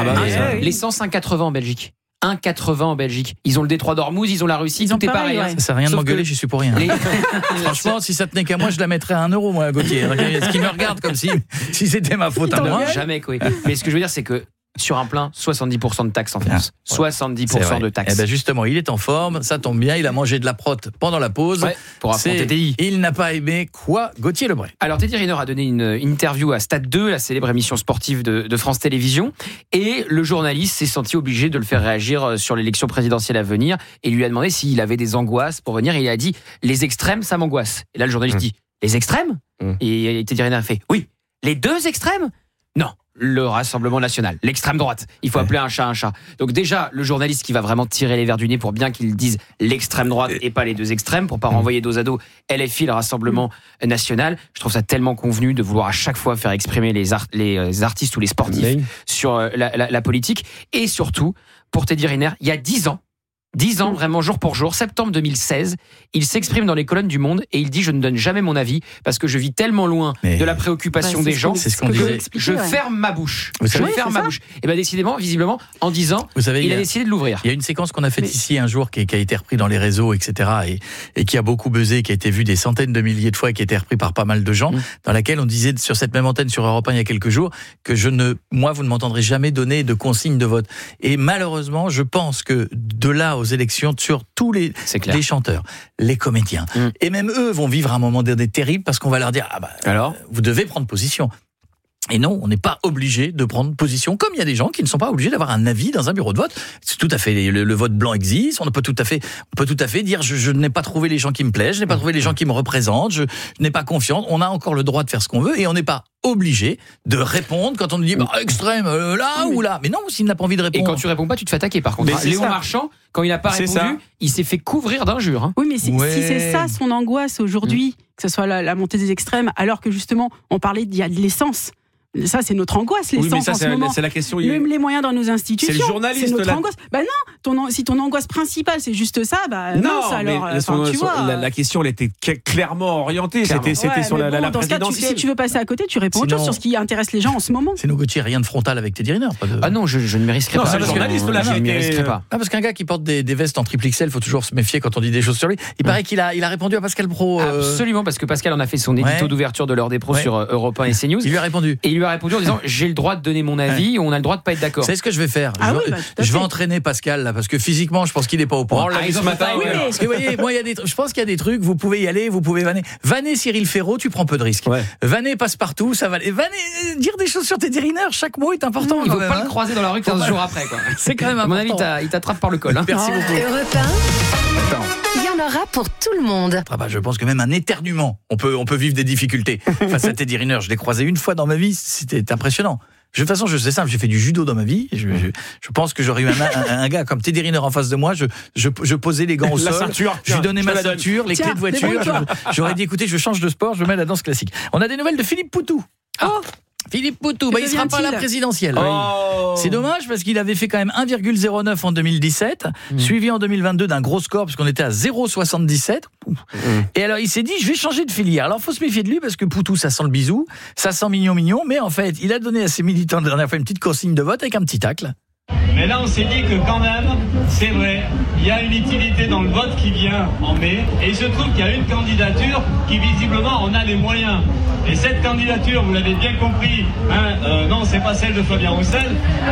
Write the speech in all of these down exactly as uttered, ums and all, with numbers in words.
bah, les, ouais. l'essence un virgule quatre-vingts en Belgique. un virgule quatre-vingts en Belgique. Ils ont le détroit d'Ormuz, ils ont la Russie, Ils tout ont est pareil, pareil. ouais. hein. Ça sert à rien de Sauf m'engueuler, que j'y suis pour rien. les- Franchement, si ça tenait qu'à moi, je la mettrais à un euro, moi, à Gauthier. Est-ce qu'il me regarde comme si, si c'était ma faute à Non, moi? jamais, quoi. Mais ce que je veux dire, c'est que sur un plein, soixante-dix pour cent de taxes en France. Ah, ouais. soixante-dix pour cent de taxes. Eh ben justement, il est en forme, ça tombe bien, il a mangé de la prot pendant la pause. Ouais, pour affronter C'est- Teddy. Il n'a pas aimé quoi, Gauthier Lebray. Alors Teddy Riner a donné une interview à Stade deux, la célèbre émission sportive de, de France Télévisions, et le journaliste s'est senti obligé de le faire réagir sur l'élection présidentielle à venir et lui a demandé s'il avait des angoisses pour venir. Et il a dit « Les extrêmes, ça m'angoisse ». Et là, le journaliste Mmh. dit « Les extrêmes ?» Mmh. Et Teddy Riner a fait « Oui, les deux extrêmes ?» Non. Le Rassemblement national, l'extrême droite. Il faut appeler un chat un chat. Donc déjà, le journaliste qui va vraiment tirer les verres du nez pour bien qu'ils disent l'extrême droite et pas les deux extrêmes, pour pas renvoyer dos à dos L F I, le Rassemblement national. Je trouve ça tellement convenu de vouloir à chaque fois faire exprimer les, art- les artistes ou les sportifs Mais- sur la, la, la politique. Et surtout, pour Teddy Riner, il y a dix ans, dix ans, vraiment jour pour jour, septembre deux mille seize, il s'exprime dans les colonnes du Monde et il dit « Je ne donne jamais mon avis parce que je vis tellement loin Mais de la préoccupation Ouais, c'est des ce gens qu'on- c'est ce qu'on que disait. expliquer, je ouais. ferme ma bouche. Vous Je savez, ferme c'est ma ça. bouche. » Et bien décidément, visiblement, en dix ans, Vous savez, il il y a a- décidé de l'ouvrir. Il y a une séquence qu'on a faite Mais- ici un jour qui, qui a été reprise dans les réseaux, et cetera, et, et qui a beaucoup buzzé, qui a été vue des centaines de milliers de fois et qui a été repris par pas mal de gens, Mmh. dans laquelle on disait sur cette même antenne sur Europe un il y a quelques jours que je ne, moi, vous ne m'entendrez jamais donner de consigne de vote. Et malheureusement, je pense que de là aux élections, sur tous les, C'est clair. les chanteurs, les comédiens, Mmh. et même eux vont vivre un moment donné terrible parce qu'on va leur dire ah bah Alors vous devez prendre position. Et non, on n'est pas obligé de prendre position, comme il y a des gens qui ne sont pas obligés d'avoir un avis dans un bureau de vote. C'est tout à fait, le, le vote blanc existe, on peut tout à fait, on peut tout à fait dire je, je n'ai pas trouvé les gens qui me plaisent, je n'ai pas trouvé les gens qui me représentent, je, je n'ai pas confiance. On a encore le droit de faire ce qu'on veut et on n'est pas obligé de répondre quand on nous dit bah, extrême euh, là ou là. Mais non, s'il n'a pas envie de Et répondre. quand tu réponds pas, tu te fais attaquer par contre. Mais c'est Léon ça. Marchand, quand il n'a pas C'est répondu, ça. il s'est fait couvrir d'injures. hein. Oui, mais si, Ouais. si c'est ça son angoisse aujourd'hui, que ce soit la, la montée des extrêmes, alors que justement, on parlait d'il y a de l'essence. Ça, c'est notre angoisse, Oui, mais l'essence ça, en ce c'est moment. la, c'est la question. Le- les moyens dans nos institutions. C'est le journaliste, C'est notre là. angoisse. Bah non, ton, an- si ton angoisse principale, c'est juste ça, bah non, ça, mais alors. la- enfin, son- tu son- vois. la, la question, elle était cl- clairement orientée. Clairement. C'était, c'était Ouais, sur mais la, la, bon, la dans ce cas, tu- présidentielle. si tu veux passer à côté, tu réponds autre Sinon- chose sur ce qui intéresse les gens en ce moment. C'est nous Gauthier, rien de frontal avec Teddy Riner. Pas de... Ah non, je, je ne me risquerai Non, pas. c'est le Parce que- journaliste, là, je qui ne m'y était- risquerai pas. Ah, parce qu'un gars qui porte des, des vestes en triple X L, faut toujours se méfier quand on dit des choses sur lui. Il paraît qu'il a, il a répondu à Pascal Pro. euh, Absolument, parce que Pascal en a fait son édito Ouais. d'ouverture de l'heure des pros Ouais. sur euh, Europe un et CNews. Il lui a répondu. Et il lui a répondu en disant j'ai le droit de donner mon avis, on a le droit de pas être d'accord. Vous savez ce que je vais faire Ah Je, oui, vais, bah, tout à je vais fait. entraîner Pascal là, parce que physiquement, je pense qu'il n'est pas au point. On l'a Ah, vu ils ce ont matin. pas- oui, ouais. mais- Parce que vous voyez, moi, il y a des, trucs- je pense qu'il y a des trucs, vous pouvez y aller, vous pouvez vanner. Vanner Cyril Ferraud, tu prends peu de risques. Ouais. Vanner Passepartout, ça va. Et vanner, euh, dire des choses sur Teddy Riner, chaque mot est important. Il quand faut même, pas hein. le croiser dans la rue quinze jours après. Quoi. C'est quand même À mon avis, il important. t'a- il t'attrape par le col. hein. Merci beaucoup. Europe un, il y en aura pour tout le monde. Ah bah, je pense que même un éternuement, on peut, on peut vivre des difficultés face à Teddy Riner. Je l'ai croisé une fois dans ma vie, c'était impressionnant. Je, de toute façon, je sais simple, j'ai fait du judo dans ma vie. Je, je, je pense que j'aurais eu un, un, un gars comme Teddy Riner en face de moi. Je, je, je posais les gants au La sol. ceinture, Je lui tiens, donnais je ma te la donne. ceinture, les Tiens, clés de voiture. débrouille-toi. Je- J'aurais dit, écoutez, je change de sport, je mets la danse classique. On a des nouvelles de Philippe Poutou. Oh, Philippe Poutou, Que bah, il sera pas à la devient-il présidentielle. Oh. C'est dommage parce qu'il avait fait quand même un virgule zéro neuf en deux mille dix-sept, Mmh. suivi en deux mille vingt-deux d'un gros score parce qu'on était à zéro virgule soixante-dix-sept. Et alors il s'est dit je vais changer de filière. Alors faut se méfier de lui parce que Poutou ça sent le bisou, ça sent mignon mignon, mais en fait il a donné à ses militants la dernière fois une petite consigne de vote avec un petit tacle. Mais là, on s'est dit que quand même, c'est vrai, il y a une utilité dans le vote qui vient en mai. Et il se trouve qu'il y a une candidature qui, visiblement, en a les moyens. Et cette candidature, vous l'avez bien compris, hein, euh, non, c'est pas celle de Fabien Roussel.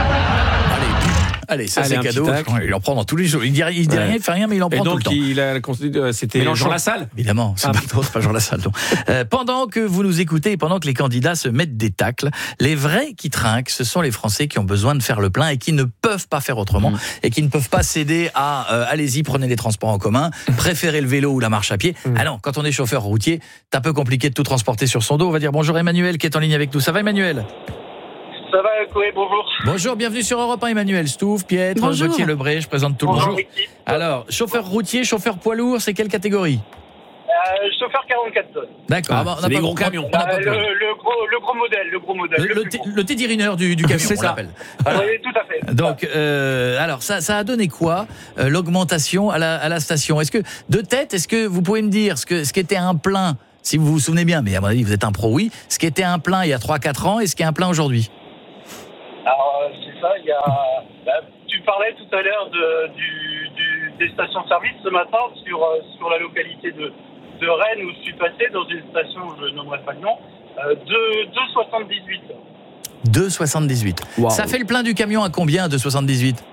Allez, ça Allez, c'est un cadeau. petit tacle. Il en prend dans tous les jours. Il dit, il dit Ouais. rien, il fait rien, mais il en Et prend tout donc, le temps. il a constitué- euh, c'était Mélenchon. Jean Lassalle. Évidemment, c'est Ah. pas, c'est pas Jean Lassalle. non. Euh, pendant que vous nous écoutez et pendant que les candidats se mettent des tacles, les vrais qui trinquent, ce sont les Français qui ont besoin de faire le plein et qui ne peuvent pas faire autrement Mmh. et qui ne peuvent pas céder à euh, allez-y, prenez les transports en commun, préférez le vélo ou la marche à pied. Mmh. Ah non, quand on est chauffeur routier, c'est un peu compliqué de tout transporter sur son dos. On va dire bonjour Emmanuel qui est en ligne avec nous. Ça va Emmanuel ? Ça va, oui, bonjour. Bonjour, bienvenue sur Europe un Emmanuel. Stouff, Pietre, Bonjour. Gauthier Lebray, je présente tout le Bonjour, monde. équipe. Alors, chauffeur routier, chauffeur poids lourd, c'est quelle catégorie ? Euh, chauffeur quarante-quatre tonnes. D'accord. Ah, bah, on c'est n'a des pas- gros on- camions. on n'a pas Euh, le, besoin. le gros, le gros modèle, le gros modèle. Le, Le, le, plus t- gros. le Teddy Riner du, du camion, C'est on ça. l'appelle. Voilà. Oui, tout à fait. Donc, euh, alors, ça, ça a donné quoi, euh, l'augmentation à la, à la station ? Est-ce que, de tête, est-ce que vous pouvez me dire ce que ce qui était un plein, si vous vous souvenez bien, mais à mon avis, vous êtes un pro, oui, ce qui était un plein il y a trois quatre ans et ce qui est un plein aujourd'hui ? Alors, euh, c'est ça. Il y a, bah, tu parlais tout à l'heure de, du, du, des stations-service ce matin sur, euh, sur la localité de, de Rennes où je suis passé dans une station, je nommerai pas le nom, euh, deux virgule soixante-dix-huit. deux virgule soixante-dix-huit. Wow. Ça fait le plein du camion à combien, deux virgule soixante-dix-huit?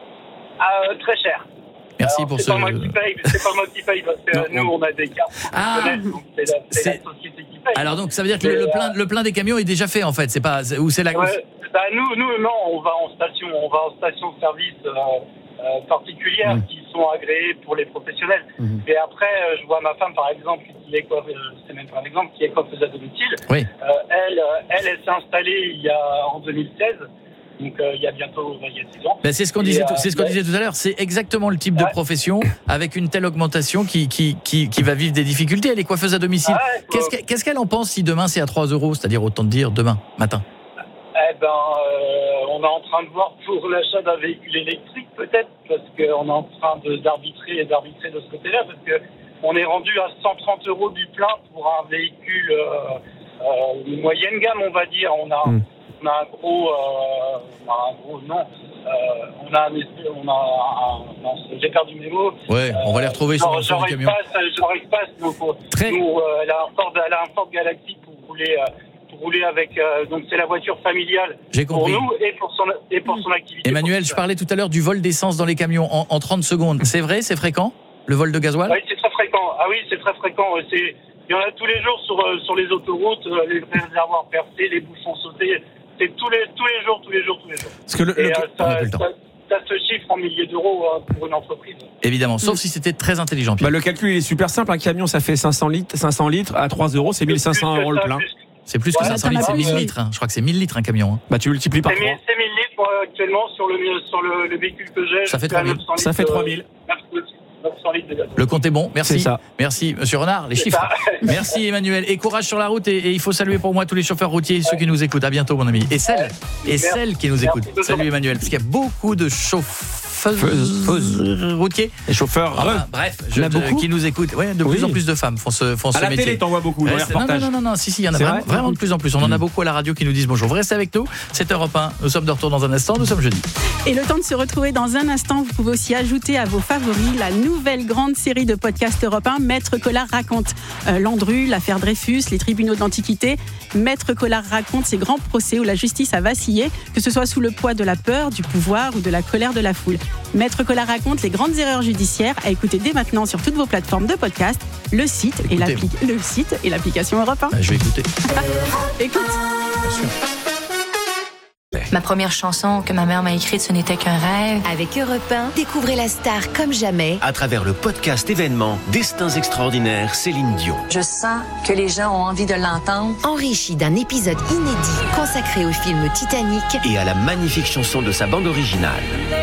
Ah, très cher. Merci Alors, pour c'est ce... pas moi qui paye, c'est pas moi qui paye parce que Non, nous on a des cartes Ah, professionnelles, donc c'est la, c'est c'est- la société qui paye. Alors donc ça veut dire que le, le plein, le plein des camions est déjà fait en fait, c'est pas ou c'est la Ouais, bah, nous, nous non, on va en station, on va en station-service euh, euh, particulière Mmh. qui sont agréées pour les professionnels. Mmh. Et après, euh, je vois ma femme par exemple qui est coiffeuse, c'est même pas un exemple, qui est coiffeuse à domicile. Oui. Euh, elle, euh, elle, elle s'est installée il y a en deux mille seize. Donc euh, il y a bientôt il y a six ans. Ben, c'est ce qu'on Et, disait, euh, c'est ce qu'on ouais. disait tout à l'heure. C'est exactement le type de Ouais. profession avec une telle augmentation qui, qui, qui, qui va vivre des difficultés. Elle est coiffeuse à domicile. Ah ouais, Qu'est-ce faut- qu'elle, qu'est-ce qu'elle en pense si demain c'est à trois euros, c'est-à-dire autant de dire demain matin? Eh ben, euh, on est en train de voir pour l'achat d'un véhicule électrique peut-être, parce qu'on est en train de, d'arbitrer et d'arbitrer de ce côté-là, parce que on est rendu à cent trente euros du plein pour un véhicule euh, euh, moyenne gamme, on va dire. On a, Mm. on a un gros, euh, on a un gros, non, euh, on a un, espèce- on a un, non, j'ai perdu mes mots. Ouais, on va les retrouver sur, Genre, sur genre le camion. espace, genre espace, donc, euh, Très- nous, euh, elle a un Ford, elle a un Ford Galaxy pour rouler, euh, pour rouler avec, euh, donc c'est la voiture familiale J'ai pour compris. nous et pour son, et pour son activité. Emmanuel, je parlais tout à l'heure du vol d'essence dans les camions en, en trente secondes. C'est vrai, c'est fréquent, le vol de gasoil? Oui, c'est très fréquent. Ah oui, c'est très fréquent. C'est, il y en a tous les jours sur, euh, sur les autoroutes, euh, les réservoirs percés, les bouchons sautés. C'est tous les, tous les jours, tous les jours, tous les jours. Parce que le, Et le- euh, on a ça, plus le temps. ça, ça se chiffre en milliers d'euros hein, pour une entreprise. Évidemment, sauf si c'était très intelligent, Pierre. bah, le calcul il est super simple. Un camion, ça fait cinq cents litres. cinq cents litres à trois euros, c'est mille cinq cents Plus que euros le ça, plein. plus- C'est plus que Ouais, cinq cents t'en as litres, c'est pas mille vu. litres. hein. Je crois que c'est mille litres un camion. hein. Bah, tu multiplies par C'est trois. mille c'est mille litres moi, actuellement sur le, sur le, le véhicule que j'ai. Ça fait je suis à trois mille. neuf cents Ça fait litres, trois euh, mille. neuf cents litres de gaz. Le compte est bon, merci. C'est ça. Merci, monsieur Renard, les C'est chiffres. ça. Merci Emmanuel. Et courage sur la route. Et, et il faut saluer pour moi tous les chauffeurs routiers, ceux qui nous écoutent. À bientôt, mon ami. Et celles, et Merci. celles qui nous Merci. écoutent. Salut Emmanuel. Parce qu'il y a beaucoup de chauffeurs Feuses. routiers. Les chauffeurs. Enfin, ouais. bref, Il y en a je- beaucoup qui nous écoutent. Ouais, de Oui. plus en plus de femmes font ce, font ce À la métier. télé, t'en vois beaucoup dans les Reste- non, non, reportages. non, non, non, si, si, il y en a C'est vraiment, vrai vraiment de plus en plus. On en a Mm. beaucoup à la radio qui nous disent bonjour. Vous restez avec nous, c'est Europe un. Nous sommes de retour dans un instant, nous sommes jeudi. Et le temps de se retrouver dans un instant, vous pouvez aussi ajouter à vos favoris la nouvelle grande série de podcasts Europe un, Maître Collard raconte. Euh, Landru, l'affaire Dreyfus, les tribunaux d'Antiquité. Maître Collard raconte ces grands procès où la justice a vacillé, que ce soit sous le poids de la peur, du pouvoir ou de la colère de la foule. Maître Collard raconte les grandes erreurs judiciaires à écouter dès maintenant sur toutes vos plateformes de podcast, le site, et, Écoutez. l'appli- le site et l'application Europe un. Euh, Je vais écouter. Écoute. Bien sûr. Ma première chanson que ma mère m'a écrite, ce n'était qu'un rêve. Avec Europe un, découvrez la star comme jamais. À travers le podcast événement Destins extraordinaires Céline Dion. Je sens que les gens ont envie de l'entendre. Enrichi d'un épisode inédit consacré au film Titanic. Et à la magnifique chanson de sa bande originale.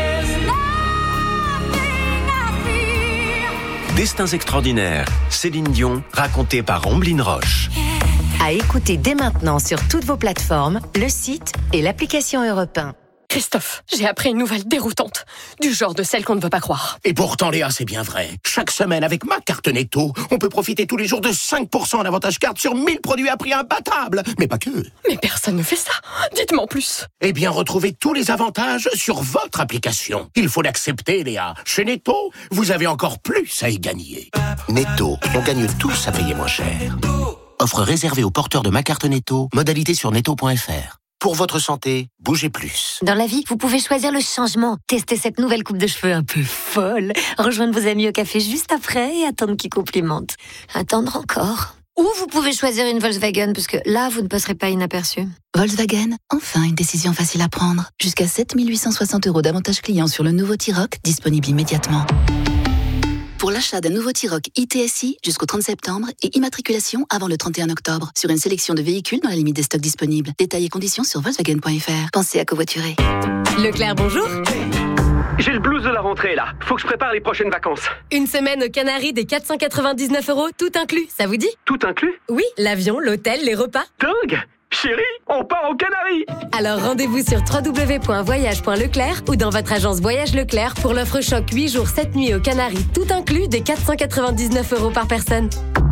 Destins extraordinaires Céline Dion, raconté par Omblin Roche. À écouter dès maintenant sur toutes vos plateformes, le site et l'application Europe un. Christophe, j'ai appris une nouvelle déroutante, du genre de celle qu'on ne veut pas croire. Et pourtant, Léa, c'est bien vrai. Chaque semaine, avec ma carte Netto, on peut profiter tous les jours de cinq pour cent en avantage carte sur mille produits à prix imbattable. Mais pas que. Mais personne ne fait ça. Dites-moi en plus. Eh bien, retrouvez tous les avantages sur votre application. Il faut l'accepter, Léa. Chez Netto, vous avez encore plus à y gagner. Netto, on gagne tous à payer moins cher. Offre réservée aux porteurs de ma carte Netto. Modalité sur netto point f r. Pour votre santé, bougez plus. Dans la vie, vous pouvez choisir le changement. Testez cette nouvelle coupe de cheveux un peu folle. Rejoindre vos amis au café juste après et attendre qu'ils complimentent. Attendre encore. Ou vous pouvez choisir une Volkswagen, parce que là, vous ne passerez pas inaperçu. Volkswagen, enfin une décision facile à prendre. Jusqu'à sept mille huit cent soixante euros d'avantages clients sur le nouveau T-Roc, disponible immédiatement. Pour l'achat d'un nouveau T-Roc I T S I jusqu'au trente septembre et immatriculation avant le trente et un octobre sur une sélection de véhicules dans la limite des stocks disponibles. Détails et conditions sur Volkswagen point f r. Pensez à covoiturer. Leclerc, bonjour. J'ai le blues de la rentrée là. Faut que je prépare les prochaines vacances. Une semaine aux Canaries des quatre cent quatre-vingt-dix-neuf euros, tout inclus, ça vous dit? Tout inclus? Oui, l'avion, l'hôtel, les repas. Dingue! Chérie, on part aux Canaries! Alors rendez-vous sur w w w point voyage point leclerc ou dans votre agence Voyage Leclerc pour l'offre choc huit jours sept nuits aux Canaries, tout inclus des quatre cent quatre-vingt-dix-neuf euros par personne. Tous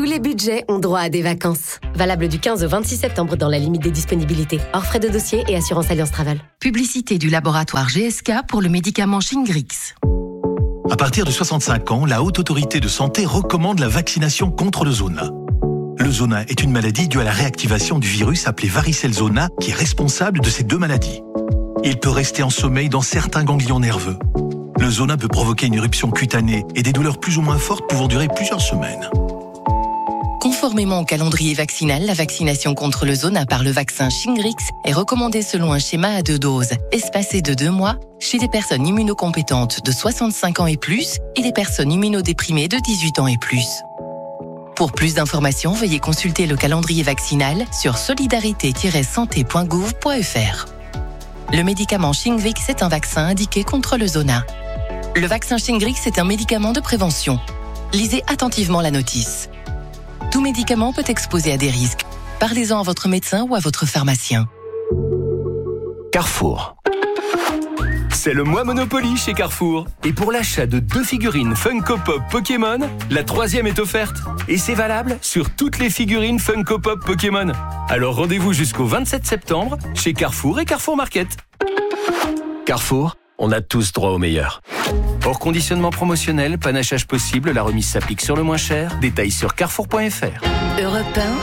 les budgets ont droit à des vacances. Valable du quinze au vingt-six septembre dans la limite des disponibilités. Hors frais de dossier et assurance Alliance Travel. Publicité du laboratoire G S K pour le médicament Shingrix. À partir de soixante-cinq ans, la Haute Autorité de Santé recommande la vaccination contre le zona. Le zona est une maladie due à la réactivation du virus appelé varicelle zona qui est responsable de ces deux maladies. Il peut rester en sommeil dans certains ganglions nerveux. Le zona peut provoquer une éruption cutanée et des douleurs plus ou moins fortes pouvant durer plusieurs semaines. Conformément au calendrier vaccinal, la vaccination contre le zona par le vaccin Shingrix est recommandée selon un schéma à deux doses, espacé de deux mois, chez les personnes immunocompétentes de soixante-cinq ans et plus et les personnes immunodéprimées de dix-huit ans et plus. Pour plus d'informations, veuillez consulter le calendrier vaccinal sur solidarité tiret santé point gouv point f r. Le médicament Shingrix est un vaccin indiqué contre le zona. Le vaccin Shingrix est un médicament de prévention. Lisez attentivement la notice. Tout médicament peut exposer à des risques. Parlez-en à votre médecin ou à votre pharmacien. Carrefour. C'est le mois Monopoly chez Carrefour. Et pour l'achat de deux figurines Funko Pop Pokémon, la troisième est offerte. Et c'est valable sur toutes les figurines Funko Pop Pokémon. Alors rendez-vous jusqu'au vingt-sept septembre chez Carrefour et Carrefour Market. Carrefour, on a tous droit au meilleur. Hors conditionnement promotionnel, panachage possible, la remise s'applique sur le moins cher. Détails sur carrefour point f r. Europe un.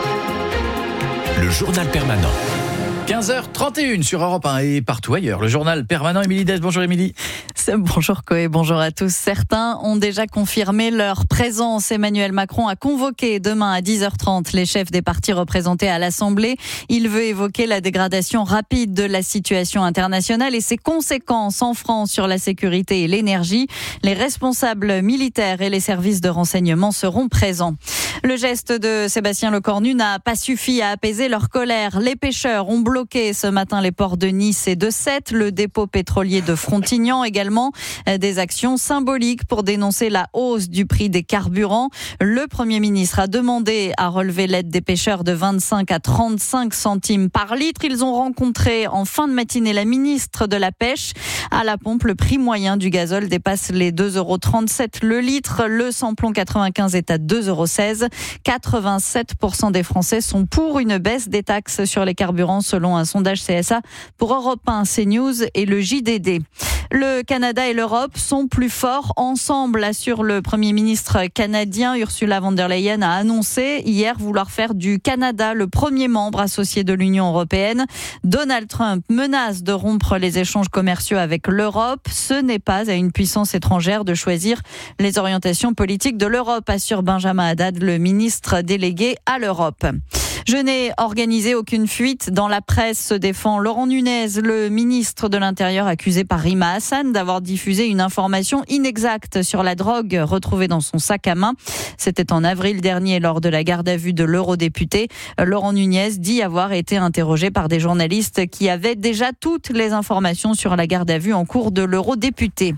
Le journal permanent. quinze heures trente et une sur Europe un et partout ailleurs. Le journal permanent, Émilie Dess. Bonjour Émilie. Bonjour Coé, bonjour à tous. Certains ont déjà confirmé leur présence. Emmanuel Macron a convoqué demain à dix heures trente les chefs des partis représentés à l'Assemblée. Il veut évoquer la dégradation rapide de la situation internationale et ses conséquences en France sur la sécurité et l'énergie. Les responsables militaires et les services de renseignement seront présents. Le geste de Sébastien Lecornu n'a pas suffi à apaiser leur colère. Les pêcheurs ont bloqué ce matin les ports de Nice et de Sète, le dépôt pétrolier de Frontignan également. Des actions symboliques pour dénoncer la hausse du prix des carburants. Le Premier ministre a demandé à relever l'aide des pêcheurs de vingt-cinq à trente-cinq centimes par litre. Ils ont rencontré en fin de matinée la ministre de la Pêche. À la pompe, le prix moyen du gazole dépasse les deux euros trente-sept le litre. Le samplon quatre-vingt-quinze est à deux euros seize. quatre-vingt-sept pour cent des Français sont pour une baisse des taxes sur les carburants selon un sondage C S A pour Europe un, CNews et le J D D. Le Canada et l'Europe sont plus forts ensemble, assure le Premier ministre canadien. Ursula von der Leyen a annoncé hier vouloir faire du Canada le premier membre associé de l'Union européenne. Donald Trump menace de rompre les échanges commerciaux avec l'Europe. Ce n'est pas à une puissance étrangère de choisir les orientations politiques de l'Europe, assure Benjamin Haddad, le ministre délégué à l'Europe. Je n'ai organisé aucune fuite dans la presse, se défend Laurent Nunez, le ministre de l'Intérieur accusé par Rima Hassan d'avoir diffusé une information inexacte sur la drogue retrouvée dans son sac à main. C'était en avril dernier lors de la garde à vue de l'eurodéputé. Laurent Nunez dit avoir été interrogé par des journalistes qui avaient déjà toutes les informations sur la garde à vue en cours de l'eurodéputé.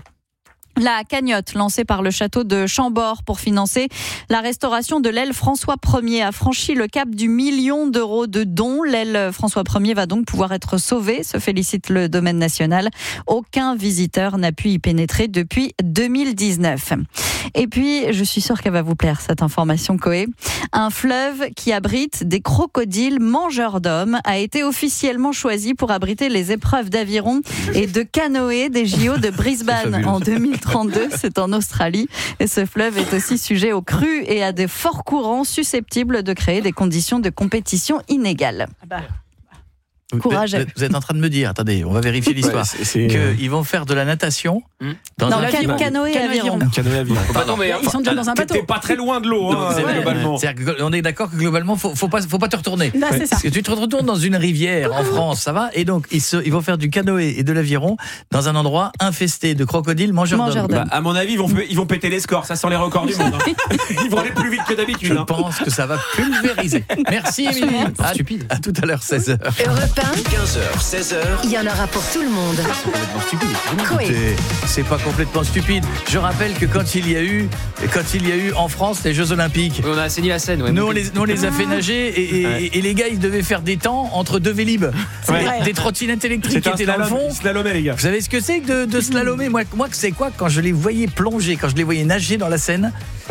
La cagnotte lancée par le château de Chambord pour financer la restauration de l'aile François Ier a franchi le cap du million d'euros de dons. L'aile François Ier va donc pouvoir être sauvée, se félicite le domaine national. Aucun visiteur n'a pu y pénétrer depuis deux mille dix-neuf. Et puis, je suis sûre qu'elle va vous plaire, cette information, Coé. Un fleuve qui abrite des crocodiles mangeurs d'hommes a été officiellement choisi pour abriter les épreuves d'aviron et de canoë des J O de Brisbane en deux mille trente-deux. C'est en Australie. Et ce fleuve est aussi sujet aux crues et à des forts courants susceptibles de créer des conditions de compétition inégales. Bah. Courage. Vous, vous êtes en train de me dire, attendez, on va vérifier l'histoire, ouais, c'est, qu'ils vont faire de la natation dans non, un can- canoë et aviron. Canoë et aviron. Pas tomber, hein. Ils sont déjà dans un bateau. T'es pas très loin de l'eau, hein, Donc, c'est- globalement. c'est-à-dire que on est d'accord que globalement, faut, faut pas, faut pas te retourner. Non, c'est ça. Parce que tu te retournes dans une rivière en France, ça va. Et donc ils, se, ils vont faire du canoë et de l'aviron dans un endroit infesté de crocodiles mangeurs Mangeurs d'hommes. d'hommes. Bah, à mon avis, ils vont, ils vont péter les scores. Ça sent les records du monde. Hein. Ils vont aller plus vite que d'habitude. Je hein. pense que ça va pulvériser. Merci Émilie. À, Stupide. à tout à l'heure, seize heures. Europe un, quinze heures, seize heures. il y en aura pour tout le monde. Complètement stupide. Coé. Écoutez, c'est pas complètement stupide. Je rappelle que quand il y a eu, quand il y a eu en France les Jeux Olympiques, Oui, on a assaini la scène. Ouais, nous on, les, nous on les a fait nager et, et, Ouais. et les gars ils devaient faire des temps entre deux vélib. Ouais. Des, des trottinettes électriques qui C'était un étaient dans le slalom, fond. slalomé, les gars. Vous savez ce que c'est que de, de slalomer? Moi, moi c'est quoi quand je les voyais plonger, quand je les voyais nager dans la Seine?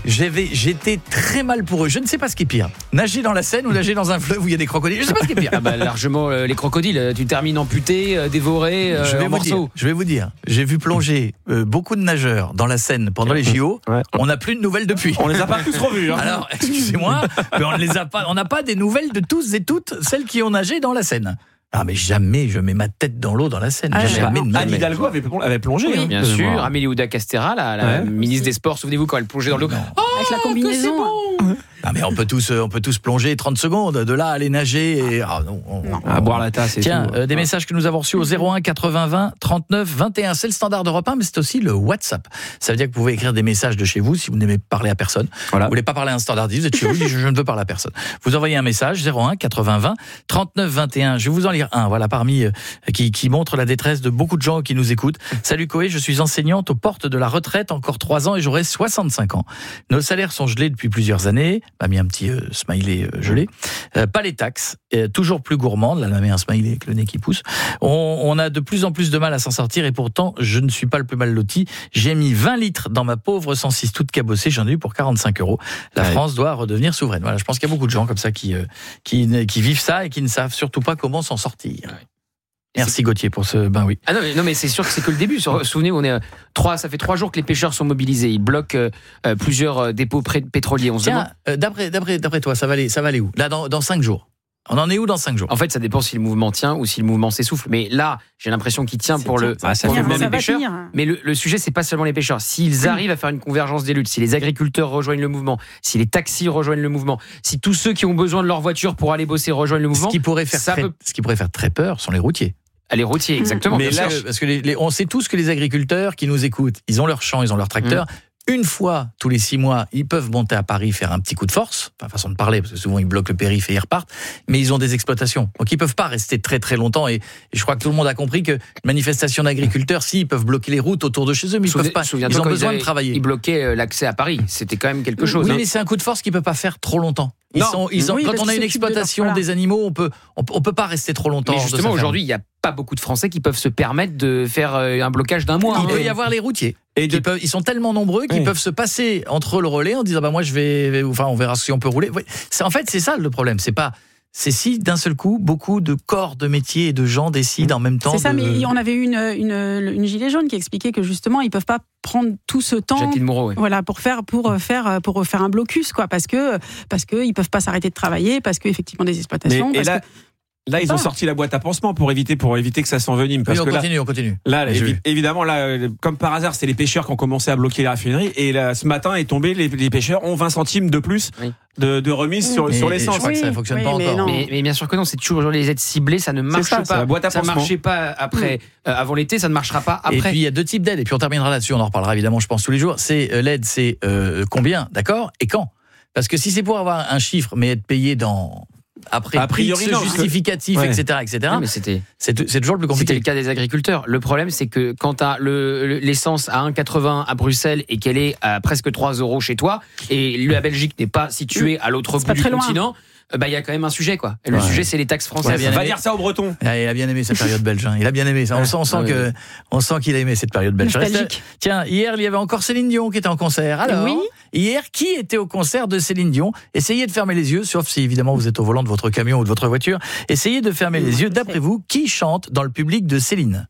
J'avais, j'étais très mal pour eux. Je ne sais pas ce qui est pire. Nager dans la Seine ou nager dans un fleuve où il y a des crocodiles. Je ne sais pas ce qui est pire. Ah bah, largement euh, les crocodiles. Tu termines amputé, euh, dévoré, euh, je vais en vous morceaux. dire, je vais vous dire. J'ai vu plonger euh, beaucoup de nageurs dans la Seine pendant les J O. Ouais. On n'a plus de nouvelles depuis. On les a pas tous revus. Hein. Alors, excusez-moi, mais on ne les a pas. On n'a pas des nouvelles de tous et toutes celles qui ont nagé dans la Seine. Ah mais jamais je mets ma tête dans l'eau dans la Seine. Ah, jamais de Anne Hidalgo avait, avait plongé. Oui, hein, bien sûr. Moi. Amélie Oudéa-Castéra, la, la ouais. ministre des Sports, souvenez-vous quand elle plongeait dans l'eau. Oh, avec la combinaison. Non mais on peut tous on peut tous plonger trente secondes, de là à aller nager et ah non, on, non. à boire la tasse et tiens, tout. Euh, des ah. messages que nous avons reçus au zéro un quatre-vingts vingt trente-neuf vingt et un, c'est le standard d'Europe un mais c'est aussi le WhatsApp. Ça veut dire que vous pouvez écrire des messages de chez vous si vous n'aimez parler à personne. Voilà. Vous voulez pas parler à un standardiste, vous êtes chez vous, je, je ne veux parler à personne. Vous envoyez un message zéro un quatre-vingts vingt trente-neuf vingt et un. Je vais vous en lire un, voilà parmi euh, qui qui montre la détresse de beaucoup de gens qui nous écoutent. Salut Coé, je suis enseignante aux portes de la retraite, encore trois ans et j'aurai soixante-cinq ans. Nos salaires sont gelés depuis plusieurs années. M'a mis un petit euh, smiley euh, gelé. Euh, pas les taxes, euh, toujours plus gourmande. Là, on a mis un smiley avec le nez qui pousse. On, on a de plus en plus de mal à s'en sortir et pourtant, je ne suis pas le plus mal loti. J'ai mis vingt litres dans ma pauvre cent six toute cabossée. J'en ai eu pour quarante-cinq euros. La ouais. France doit redevenir souveraine. Voilà, je pense qu'il y a beaucoup de gens comme ça qui, euh, qui, qui vivent ça et qui ne savent surtout pas comment s'en sortir. Ouais. Merci Gauthier pour ce ben oui. Ah non mais, non mais c'est sûr que c'est que le début. Souvenez-vous, on est euh, trois, ça fait trois jours que les pêcheurs sont mobilisés. Ils bloquent euh, euh, plusieurs euh, dépôts pétroliers. On se Tiens, demande... euh, d'après d'après d'après toi, ça va aller ça va aller où? Là dans dans cinq jours. On en est où dans cinq jours? En fait, ça dépend si le mouvement tient ou si le mouvement s'essouffle. Mais là, j'ai l'impression qu'il tient c'est pour le, ah, ça pour fait le même les pêcheurs. Mais le, le sujet, c'est pas seulement les pêcheurs. S'ils arrivent à faire une convergence des luttes, si les agriculteurs rejoignent le mouvement, si les taxis rejoignent le mouvement, si tous ceux qui ont besoin de leur voiture pour aller bosser rejoignent le mouvement, ce qui pourrait faire ça très, peut... ce qui pourrait faire très peur sont les routiers. Les routiers, exactement. Mais là, que, parce que les, les, on sait tous que les agriculteurs qui nous écoutent, ils ont leur champ, ils ont leur tracteur. Mmh. Une fois tous les six mois, ils peuvent monter à Paris faire un petit coup de force, enfin façon de parler, parce que souvent ils bloquent le périph' et ils repartent, mais ils ont des exploitations. Donc ils peuvent pas rester très très longtemps et, et je crois que tout le monde a compris que manifestation d'agriculteurs, si, ils peuvent bloquer les routes autour de chez eux, mais ils Souviens, peuvent pas. Ils ont besoin de travailler. Ils bloquaient l'accès à Paris, c'était quand même quelque chose. Oui, hein. mais c'est un coup de force qu'ils peuvent pas faire trop longtemps. Ils non. sont, ils ont, oui, quand on a une exploitation de leur, voilà. des animaux, on peut, on, on peut pas rester trop longtemps. Mais justement, aujourd'hui, il n'y a pas beaucoup de Français qui peuvent se permettre de faire un blocage d'un mois. Il hein. peut y avoir les routiers. Et de... ils, peuvent, ils sont tellement nombreux qu'ils oui. peuvent se passer entre le relais en disant bah moi je vais, enfin on verra si on peut rouler. C'est, en fait, c'est ça le problème. C'est pas. C'est si d'un seul coup, beaucoup de corps de métier et de gens décident en même temps. C'est ça, de... mais on avait eu une, une, une gilet jaune qui expliquait que justement, ils peuvent pas prendre tout ce temps, Jacqueline Moreau, oui. voilà, pour faire pour faire pour faire un blocus, quoi, parce que parce que ils peuvent pas s'arrêter de travailler, parce que effectivement des exploitations. Mais, parce et là, que... Là, ils ont sorti la boîte à pansements pour éviter, pour éviter que ça s'envenime. Parce oui, on que continue, là, on continue. Là, évi- évidemment, là, comme par hasard, c'est les pêcheurs qui ont commencé à bloquer les raffineries. Et là, ce matin est tombé, les, les pêcheurs ont vingt centimes de plus oui. de, de remise sur, sur l'essence. Je crois oui, que ça ne fonctionne oui, pas mais encore. Mais, mais bien sûr que non, c'est toujours les aides ciblées, ça ne marche ça, pas. La boîte à ça ne marchait pas après, euh, avant l'été, ça ne marchera pas après. Et puis il y a deux types d'aides. Et puis on terminera là-dessus, on en reparlera évidemment, je pense, tous les jours. C'est euh, l'aide, c'est euh, combien, d'accord, et quand. Parce que si c'est pour avoir un chiffre, mais être payé dans après a priori non, justificatif, ouais. et cetera, et cetera. Non, mais c'était, c'est, c'est toujours le plus compliqué. C'était le cas des agriculteurs. Le problème, c'est que quand tu as le, l'essence à un virgule quatre-vingts à Bruxelles et qu'elle est à presque trois euros chez toi, et la Belgique n'est pas située à l'autre bout du continent, bah il y a quand même un sujet quoi. Et le ouais. sujet c'est les taxes françaises. Ouais, va dire ça au Breton. Ah, il a bien aimé cette période belge. Hein. Il a bien aimé ça. On sent, on sent ah, que, oui. on sent qu'il a aimé cette période belge. Reste... Tiens, hier il y avait encore Céline Dion qui était en concert. Alors, oui. hier qui était au concert de Céline Dion? Essayez de fermer les yeux, sauf si évidemment vous êtes au volant de votre camion ou de votre voiture. Essayez de fermer les yeux. D'après vous, qui chante dans le public de Céline?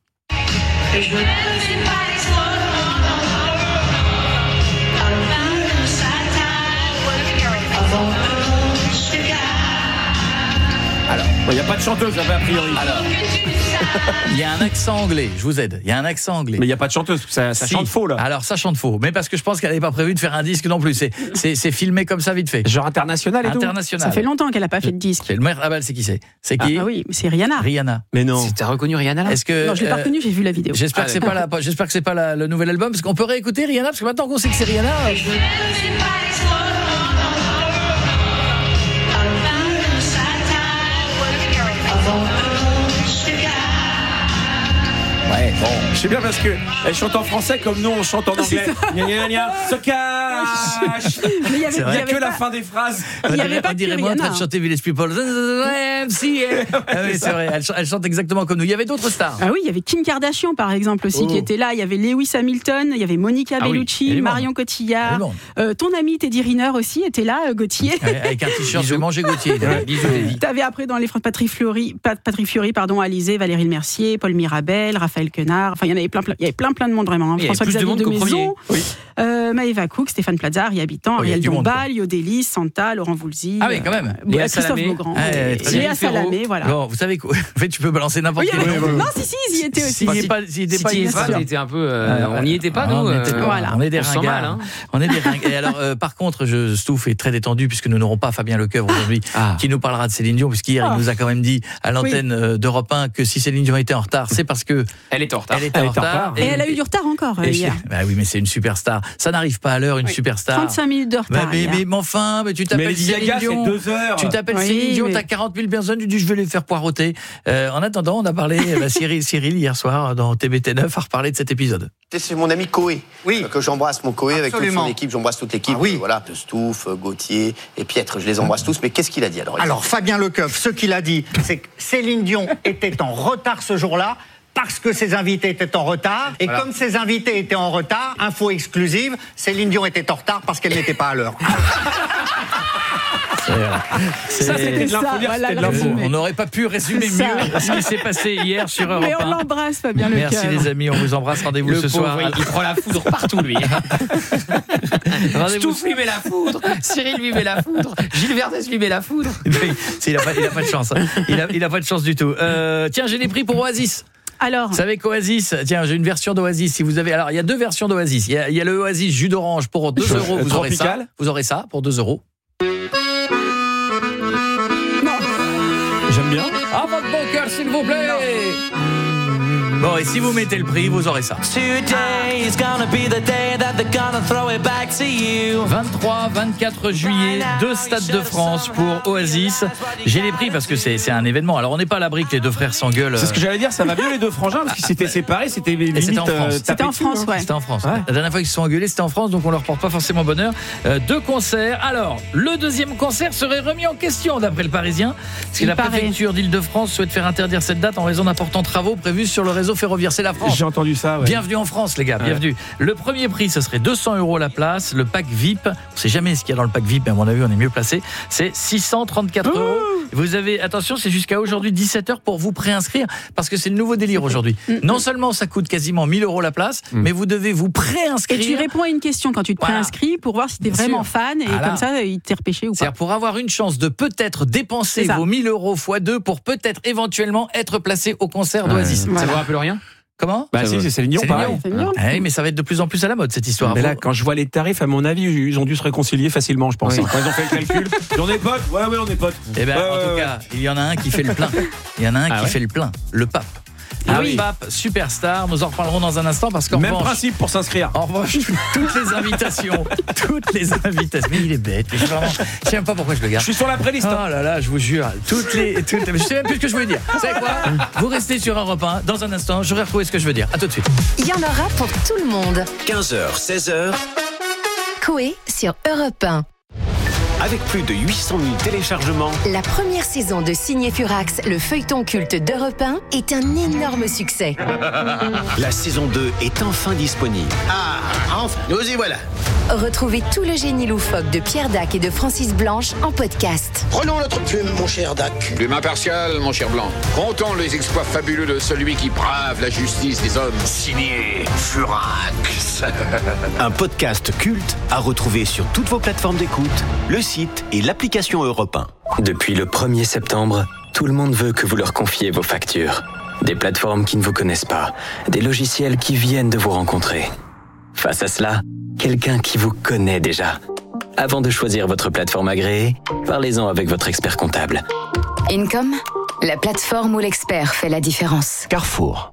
Alors, il n'y a pas de chanteuse là-bas a priori. Alors, il y a un accent anglais, je vous aide. Il y a un accent anglais. Mais il n'y a pas de chanteuse, ça, ça si. chante faux là. Alors ça chante faux, mais parce que je pense qu'elle n'avait pas prévu de faire un disque non plus. C'est, c'est, c'est filmé comme ça vite fait. Genre international et international. tout. Ça fait longtemps qu'elle n'a pas fait de disque. Le maire Abel, c'est qui c'est? C'est qui? Ah oui, c'est Rihanna. Rihanna. Mais non. T'as reconnu Rihanna là? Est-ce que non, je l'ai pas reconnu, j'ai vu la vidéo. J'espère ah, que c'est pas la, j'espère que c'est pas la, le nouvel album, parce qu'on peut réécouter Rihanna, parce que maintenant qu'on sait que c'est Rihanna. Ouais, Ouais, bon. Je sais bien parce que elle chante en français comme nous on chante en anglais. Gna gna gna, se cache. Mais il y avait, Il y a avait que pas... la fin des phrases. Il y avait pas on dirait moi en train de chanter Village People. Ah oui, c'est vrai, elle, elle chante exactement comme nous. Il y avait d'autres stars. Ah oui, il y avait Kim Kardashian par exemple aussi Oh. qui était là. Il y avait Lewis Hamilton, il y avait Monica Ah oui, Bellucci, elle est Marion morte. Cotillard. Elle est morte. Euh, ton ami Teddy Riner aussi était là, euh, Gauthier. Avec un t-shirt, je vais manger Gauthier. Bisous, David. T'avais après dans les phrases Patrick Fiori, Pat- Patrick Fiori, pardon, Alizé, Valérie Le Mercier, Paul Mirabel, Raphaël Quenard. Enfin, il y en avait plein, plein, il y avait plein, plein de monde vraiment. hein. Il y avait François plus de Xavier monde de qu'au Maison, premier. euh, Maëva Cook, Stéphane Plaza, Harry Habitant, Oh, il y a Ariel du monde, Dombal, Yodelis, Santa, Laurent Voulzy. Ah oui, quand même. euh, Léa Christophe Salamé. Beaugrand. Ah, et- très Léa bien. Salamé, voilà. Bon, vous savez quoi En fait, tu peux balancer n'importe Oui, il y quel avait- nom. Non, si, si, ils y étaient aussi. S'il n'y pas, s'il était Si pas tu y es bien pas, sûr. t'étais un peu. euh, on n'y était pas, Ah, nous. on, était euh, pas- voilà. on est des on se sent ringards. mal, hein. On est des ringards. Et alors, euh, par contre, je Stouff est très détendu puisque nous n'aurons pas Fabien Lecoeuvre aujourd'hui, Ah. qui nous parlera de Céline Dion, puisqu'hier Ah. il nous a quand même dit à l'antenne euh, d'Europe un que si Céline Dion était en retard, c'est parce que Elle est en retard. elle était Elle en était en retard. retard. Et elle a eu du retard encore euh, et- hier. Bah oui, mais c'est une superstar. Ça n'arrive pas à l'heure, une Oui. superstar. trente-cinq minutes de Bah, retard. mais, hier. mais, mais enfin, mais tu t'appelles Mais Lady Céline Gaga, c'est Dion. deux heures. Tu t'appelles Oui, Céline Dion, mais- t'as quarante mille personnes, tu dis je vais les faire poireauter. Euh, en attendant, on a parlé, bah, Cyril, Cyril hier soir dans T B T neuf a reparlé de cet épisode. C'est mon ami Coé. Oui. Que j'embrasse, mon Coé, avec toute Absolument. son équipe. J'embrasse toute l'équipe. Ah oui. euh, Voilà, de Stouff, euh, Gauthier et Pietre. Je les embrasse tous. Mais qu'est-ce qu'il a dit alors Alors, Fabien Lecoeuvre, ce qu'il a dit, c'est que Céline Dion était en retard ce jour-là parce que ses invités étaient en retard. Et Voilà. comme ses invités étaient en retard, info exclusive, Céline Dion était en retard parce qu'elle n'était pas à l'heure. Ça, c'était de l'info, ça, dire, voilà, c'était de le l'info. résumé. On n'aurait pas pu résumer C'est ça. mieux ce qui s'est passé hier sur Europe Mais on un. l'embrasse, Fabien Lecoeuvre. Merci les amis, on vous embrasse. Rendez-vous Le ce pauvre, soir. il, il prend la foudre partout, lui. Rendez-vous Stouff lui met la foudre. Cyril lui met la foudre. Gilles Verdès lui met la foudre. il, a pas, il a pas de chance. hein. Il a, il a pas de chance du tout. Euh, tiens, j'ai des prix pour Oasis. Alors, Vous savez qu'Oasis, tiens, j'ai une version d'Oasis. Si vous avez, alors il y a deux versions d'Oasis. Il y a, il y a le Oasis jus d'orange pour deux euros. Vous aurez ça. Tropical. Vous aurez ça pour deux euros. J'aime bien. À votre bon cœur, s'il vous plaît. Bon, et si vous mettez le prix, vous aurez ça. vingt-trois vingt-quatre juillet, deux stades de France pour Oasis. J'ai les prix parce que c'est c'est un événement. Alors on n'est pas à l'abri que les deux frères s'engueulent. C'est ce que j'allais dire, ça va mieux les deux frangins parce qu'ils s'étaient séparés, c'était limite. Et c'était en France. euh, c'était tapé en dessus, France, hein. ouais. C'était en France. Ouais. La dernière fois qu'ils se sont engueulés, c'était en France, donc on leur porte pas forcément bonheur. Euh, deux concerts. Alors, le deuxième concert serait remis en question d'après le Parisien, parce que Il la paraît. préfecture d'Île-de-France souhaite faire interdire cette date en raison d'importants travaux prévus sur le réseau ferroviaire. C'est la France. J'ai entendu ça, ouais. Bienvenue en France, les gars, Ouais. bienvenue. Le premier prix, ce serait deux cents euros la place. Le pack V I P, on sait jamais ce qu'il y a dans le pack V I P, mais à mon avis, on est mieux placé. C'est six cent trente-quatre euros. Vous avez, attention, c'est jusqu'à aujourd'hui dix-sept heures pour vous préinscrire, parce que c'est le nouveau délire aujourd'hui. Non seulement ça coûte quasiment mille euros la place, mais vous devez vous préinscrire. et tu réponds à une question quand tu te Voilà. préinscris pour voir si t'es Bien vraiment sûr. fan et Voilà. comme ça, il t'est repêché ou pas. C'est-à-dire pour avoir une chance de peut-être dépenser C'est ça. vos mille euros fois deux pour peut-être éventuellement être placé au concert d'Oasis. Ça vous rappelle rien? Comment? Bah si, c'est Céline Dion, Céline pareil. Dion. C'est mignon. Ah oui, mais ça va être de plus en plus à la mode cette histoire. Mais là, Vous- quand je vois les tarifs, à mon avis, ils ont dû se réconcilier facilement, je pense. Oui. Quand ils ont fait le calcul. On est potes. Ouais, ouais, on est potes. Eh ben, Ouais, en ouais, tout ouais. cas, il y en a un qui fait le plein. Il y en a un Ah qui ouais fait le plein. Le pape. Ah le oui. pape superstar. Nous en reparlerons dans un instant parce qu'en Même revanche, principe pour s'inscrire. en revanche, toutes les invitations, toutes les invitations. Mais il est bête. Mais je, vraiment, je sais même pas pourquoi je le Je garde. suis sur la playlist. Oh là là, je vous jure, toutes les, toutes, je sais même plus ce que je veux dire. Vous savez quoi? Vous restez sur Europe un. Dans un instant, j'aurai retrouvé ce que je veux dire. À tout de suite. Il y en aura pour tout le monde. quinze heures, seize heures, Coé sur Europe un. avec plus de huit cent mille téléchargements, La première saison de Signé Furax, le feuilleton culte d'Europe un, est un énorme succès. la saison deux est enfin disponible. Ah, enfin, nous y voilà. Retrouvez tout le génie loufoque de Pierre Dac et de Francis Blanche en podcast. Prenons notre plume, mon cher Dac. Plume impartiale, mon cher Blanc. Comptons les exploits fabuleux de celui qui brave la justice des hommes. Signé Furax. Un podcast culte à retrouver sur toutes vos plateformes d'écoute, le site et l'application Europe un. Depuis le premier septembre, tout le monde veut que vous leur confiez vos factures. Des plateformes qui ne vous connaissent pas, des logiciels qui viennent de vous rencontrer. Face à cela, quelqu'un qui vous connaît déjà. Avant de choisir votre plateforme agréée, parlez-en avec votre expert comptable. Income, la plateforme où l'expert fait la différence. Carrefour.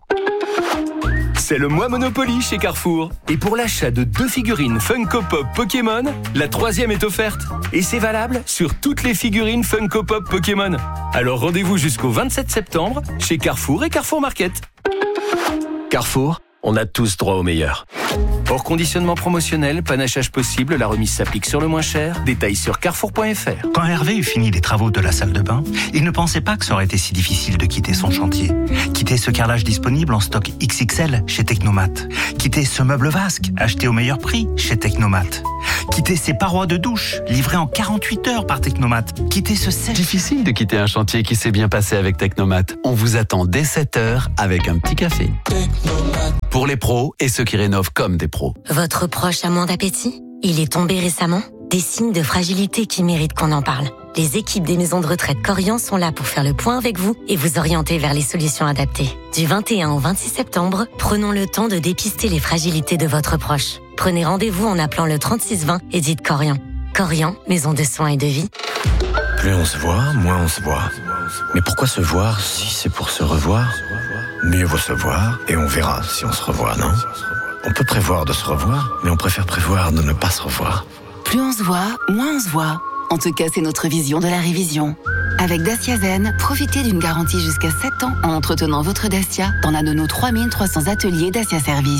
C'est le mois Monopoly chez Carrefour. Et pour l'achat de deux figurines Funko Pop Pokémon, la troisième est offerte. Et c'est valable sur toutes les figurines Funko Pop Pokémon. Alors rendez-vous jusqu'au vingt-sept septembre chez Carrefour et Carrefour Market. Carrefour, on a tous droit au meilleur. Hors conditionnement promotionnel, panachage possible, la remise s'applique sur le moins cher. Détails sur carrefour point f r. Quand Hervé eut fini les travaux de la salle de bain, il ne pensait pas que ça aurait été si difficile de quitter son chantier. Quitter ce carrelage disponible en stock X X L chez Technomat. Quitter ce meuble vasque acheté au meilleur prix chez Technomat. Quitter ces parois de douche livrées en quarante-huit heures par Technomat. Quitter ce sèche... Difficile de quitter un chantier qui s'est bien passé avec Technomat. On vous attend dès sept heures avec un petit café. Technomat. Pour les pros et ceux qui rénovent comme des pros. Votre proche a moins d'appétit? Il est tombé récemment? Des signes de fragilité qui méritent qu'on en parle. Les équipes des maisons de retraite Corian sont là pour faire le point avec vous et vous orienter vers les solutions adaptées. Du vingt et un au vingt-six septembre, prenons le temps de dépister les fragilités de votre proche. Prenez rendez-vous en appelant le trente-six vingt et dites Corian. Corian, maison de soins et de vie. Plus on se voit, moins on se voit. Mais pourquoi se voir si c'est pour se revoir? Mieux vaut se voir et on verra si on se revoit, non? On peut prévoir de se revoir, mais on préfère prévoir de ne pas se revoir. Plus on se voit, moins on se voit. En tout cas, c'est notre vision de la révision. Avec Dacia Zen, profitez d'une garantie jusqu'à sept ans en entretenant votre Dacia dans l'un de nos trois mille trois cents ateliers Dacia Service.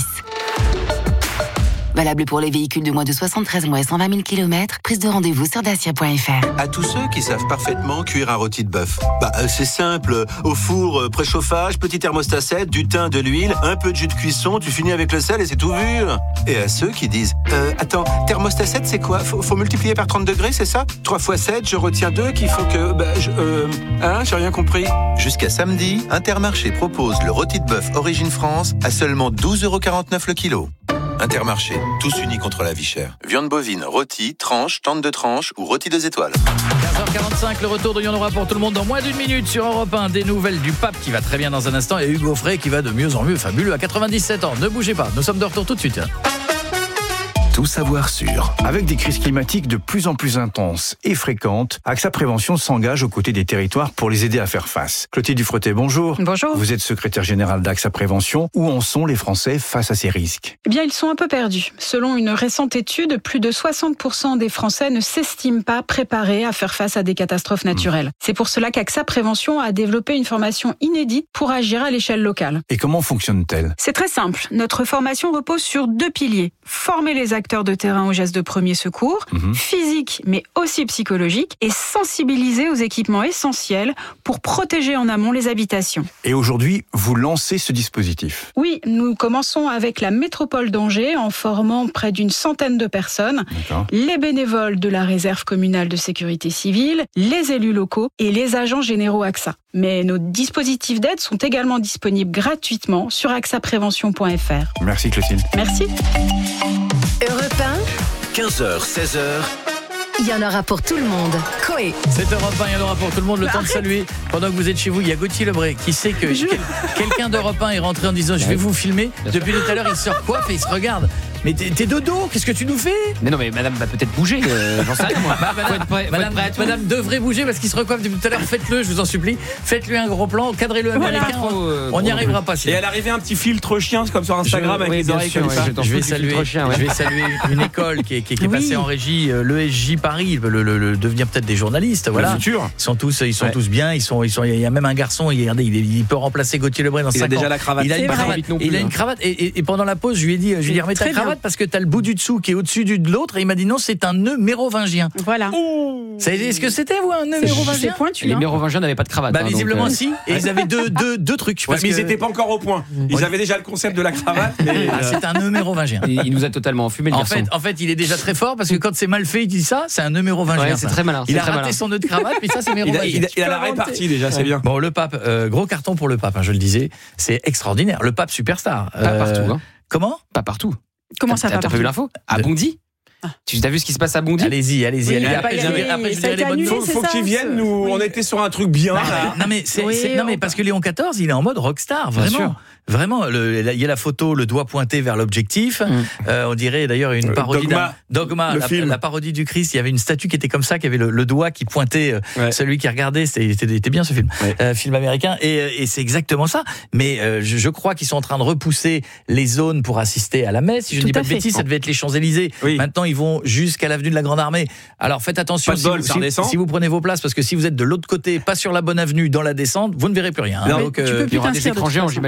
Valable pour les véhicules de moins de soixante-treize mois et cent vingt mille kilomètres. Prise de rendez-vous sur dacia point f r. À tous ceux qui savent parfaitement cuire un rôti de bœuf. Bah, euh, c'est simple. Au four, euh, préchauffage, petit thermostat sept, du thym, de l'huile, un peu de jus de cuisson, tu finis avec le sel et c'est tout vu. Et à ceux qui disent, euh, attends, thermostat sept, c'est quoi? faut, faut multiplier par trente degrés, c'est ça? trois fois sept, je retiens deux qui font que, bah, je, euh, hein, j'ai rien compris. Jusqu'à samedi, Intermarché propose le rôti de bœuf Origine France à seulement douze euros quarante-neuf le kilo. Intermarché, tous unis contre la vie chère. Viande bovine, rôti, tranche, tente de tranche ou rôti deux étoiles. quinze heures quarante-cinq, le retour de Y en aura pour tout le monde dans moins d'une minute sur Europe un. Des nouvelles du pape qui va très bien dans un instant et Hugo Frey qui va de mieux en mieux, fabuleux à quatre-vingt-dix-sept ans. Ne bougez pas, nous sommes de retour tout de suite. Tout savoir sûr. Avec des crises climatiques de plus en plus intenses et fréquentes, AXA Prévention s'engage aux côtés des territoires pour les aider à faire face. Clotilde Dufretet, bonjour. Bonjour. Vous êtes secrétaire générale d'AXA Prévention. Où en sont les Français face à ces risques? Eh bien, ils sont un peu perdus. Selon une récente étude, plus de soixante pour cent des Français ne s'estiment pas préparés à faire face à des catastrophes naturelles. Mmh. C'est pour cela qu'AXA Prévention a développé une formation inédite pour agir à l'échelle locale. Et comment fonctionne-t-elle? C'est très simple. Notre formation repose sur deux piliers. Former les acteurs de terrain aux gestes de premier secours, mmh. physique mais aussi psychologique, et sensibiliser aux équipements essentiels pour protéger en amont les habitations. Et aujourd'hui, vous lancez ce dispositif? Oui, nous commençons avec la métropole d'Angers en formant près d'une centaine de personnes, D'accord. les bénévoles de la réserve communale de sécurité civile, les élus locaux et les agents généraux AXA. Mais nos dispositifs d'aide sont également disponibles gratuitement sur axa prévention point f r. Merci Clotilde. Merci. Europe un, quinze heures, seize heures. il y en aura pour tout le monde. Coé. C'est Europe un, il y en aura pour tout le monde. Le temps de saluer. Pendant que vous êtes chez vous, il y a Gauthier Lebray qui sait que je... quel... quelqu'un d'Europe un est rentré en disant je vais vous filmer. Depuis tout à l'heure, il se recoiffe et il se regarde. Mais t'es, t'es dodo, qu'est-ce que tu nous fais? Mais non, mais madame va peut-être bouger, euh, j'en sais rien moi. Bah, madame, prêt, madame, madame devrait bouger parce qu'il se recoiffe depuis tout à l'heure. Faites-le, je vous en supplie. Faites-lui un gros plan, cadrez-le américain. Voilà. On, on n'y arrivera pas. Et à l'arrivée, un petit filtre chien, comme sur Instagram, je, avec oui, les oreilles sûr, comme ouais, ça. Je vais, saluer, chien, ouais. je vais saluer une école qui est, qui est, qui est oui. passée en régie, euh, l'E S J Paris, le, le, le devenir peut-être des journalistes. Voilà. Le futur. Ils sont tous, ils sont ouais. tous bien. Ils sont, ils sont. Il y a même un garçon. Il, regardez, il, il peut remplacer Gauthier Lebray dans cinq ans. Il a déjà la cravate. Il a une cravate. Il a une cravate. Et pendant la pause, je lui ai dit, je lui ai dit remets ta cravate parce que t'as le bout du dessous qui est au-dessus du de l'autre et il m'a dit non, c'est un nœud mérovingien. Voilà. Vous savez ce que c'était, vous, un nœud mérovingien? Les mérovingiens n'avaient pas de cravate. Bah, hein, visiblement, donc, euh... si. Et ils avaient deux, deux, deux trucs. Ouais, mais ils n'étaient pas encore au point. Ils avaient déjà le concept de la cravate. Mais... Ah, c'est un nœud mérovingien. Il, il nous a totalement enfumé le en garçon. Fait, en fait, il est déjà très fort parce que quand c'est mal fait, il dit ça, c'est un nœud mérovingien. Ouais, c'est très malin. Il a très raté malin. son nœud de cravate, mais ça, c'est mérovingien. Il a, il a, il a la répartie déjà, c'est bien. Bon, le pape, euh, gros carton pour le pape, hein, je le disais. C'est extraordinaire. Le pape superstar. Pas euh, partout. Hein. Comment? Pas partout. Comment ça, pas partout? T'as pas vu l'info? À Bondy? Ah. Tu as vu ce qui se passe à Bondy? Allez-y, allez-y. Oui, allez-y. après, après, allez, après je dirai les bonnes annulé, nouvelles. Faut, faut qu'ils viennent, nous, oui. on était sur un truc bien. Là. Non, mais, c'est, oui, c'est, non, mais parce que Léon quatorze, il est en mode rockstar, vraiment. Vraiment, le, il y a la photo, le doigt pointé vers l'objectif. Mm. Euh, on dirait d'ailleurs une parodie Dogma, d'un Dogma, la, la parodie du Christ. Il y avait une statue qui était comme ça, qui avait le, le doigt qui pointait. Ouais. Celui qui regardait, c'était, c'était bien ce film, ouais. euh, film américain. Et, et c'est exactement ça. Mais euh, je, je crois qu'ils sont en train de repousser les zones pour assister à la messe. Si je ne dis pas de bêtises, ça devait être les Champs-Élysées. Oui. Maintenant, ils vont jusqu'à l'avenue de la Grande Armée. Alors faites attention si, bol, vous, si, si vous prenez vos places, parce que si vous êtes de l'autre côté, pas sur la bonne avenue, dans la descente, vous ne verrez plus rien. Non, donc, euh, il y aura des étrangers, j'imagine. Oui, mais à un moment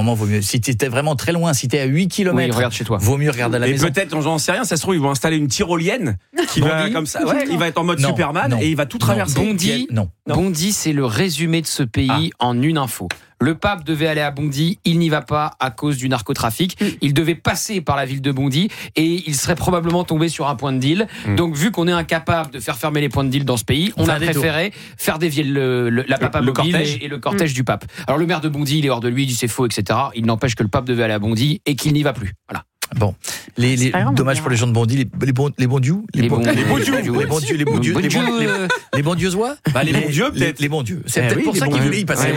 moment, vaut mieux. Si t'es vraiment très loin, si t'es à huit kilomètres, oui, regarde chez toi. Vaut mieux regarder à la et maison. peut-être, j'en sais rien, ça se trouve, ils vont installer une tyrolienne qui va comme ça. Ouais, il va être en mode non, Superman non, et il va tout traverser. Bondy, non. Bondy, c'est le résumé de ce pays ah. en une info. Le pape devait aller à Bondy, il n'y va pas à cause du narcotrafic. Mm. Il devait passer par la ville de Bondy et il serait probablement tombé sur un point de deal. Mm. Donc, vu qu'on est incapable de faire fermer les points de deal dans ce pays, on, on a préféré tours. faire dévier le, le, la papa le, mobile le et, et le cortège mm. du pape. Alors, le maire de Bondy, il est hors de lui, il dit c'est faux, et cetera. Il n'empêche que le pape devait aller à Bondy et qu'il n'y va plus. Voilà. Bon, les, les dommages pour les gens de Bondy, les, les bons les bons dieux, les bons les bons dieux, les bons dieux, les bons dieux, les bons les, les bons dieusois, bah les bons dieux peut-être, les bons dieux. C'est peut-être pour ça qu'il voulait y passer.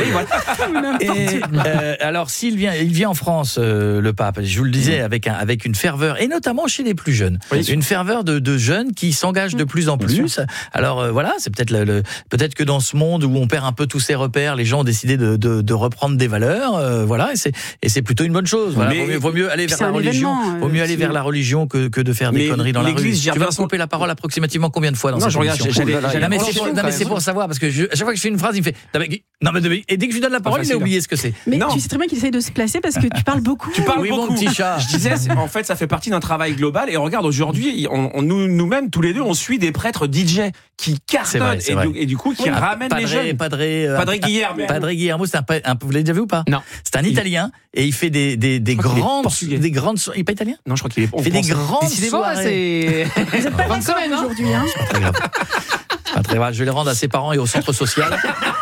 Et euh, alors s'il vient, il vient en France, euh, le pape. Je vous le disais avec un avec une ferveur et notamment chez les plus jeunes, oui, une ferveur de, de jeunes qui s'engagent de plus en plus. Alors euh, voilà, c'est peut-être le, le peut-être que dans ce monde où on perd un peu tous ses repères, les gens ont décidé de de, de reprendre des valeurs. Euh, voilà, et c'est et c'est plutôt une bonne chose. Voilà, vaut mieux, vaut mieux aller vers la religion. Vaut mieux aller vers la religion que, que de faire des mais conneries dans la rue. Tu vas me couper la parole approximativement combien de fois dans non, cette je regarde, émission j'allais, j'allais Non mais c'est pour, non, mais c'est pour savoir parce que je, à chaque fois que je fais une phrase, il me fait non mais et dès que je lui donne la parole, enfin, il a oublié ce que c'est. Mais non. tu sais très bien qu'il essaye de se placer parce que tu parles beaucoup. Tu parles oui, beaucoup. Mon petit chat. Je disais, en fait, ça fait partie d'un travail global. Et regarde, aujourd'hui, on, on, nous, nous-mêmes, tous les deux, on suit des prêtres D J qui cartonnent vrai, et, du, et du coup qui oui, ramènent Padre, les jeunes. Padre, Padre Guillermo. Padre Guillermo, c'est un, un, vous l'avez déjà vu ou pas? Non. C'est un Italien et il fait des des des grandes des grandes. Il est pas italien? Non, je crois qu'il est. Il fait des grandes soirées. C'est. Vous êtes pas d'accord aujourd'hui, hein? C'est pas très grave. Pas très grave. Je vais les rendre à ses parents et au centre social.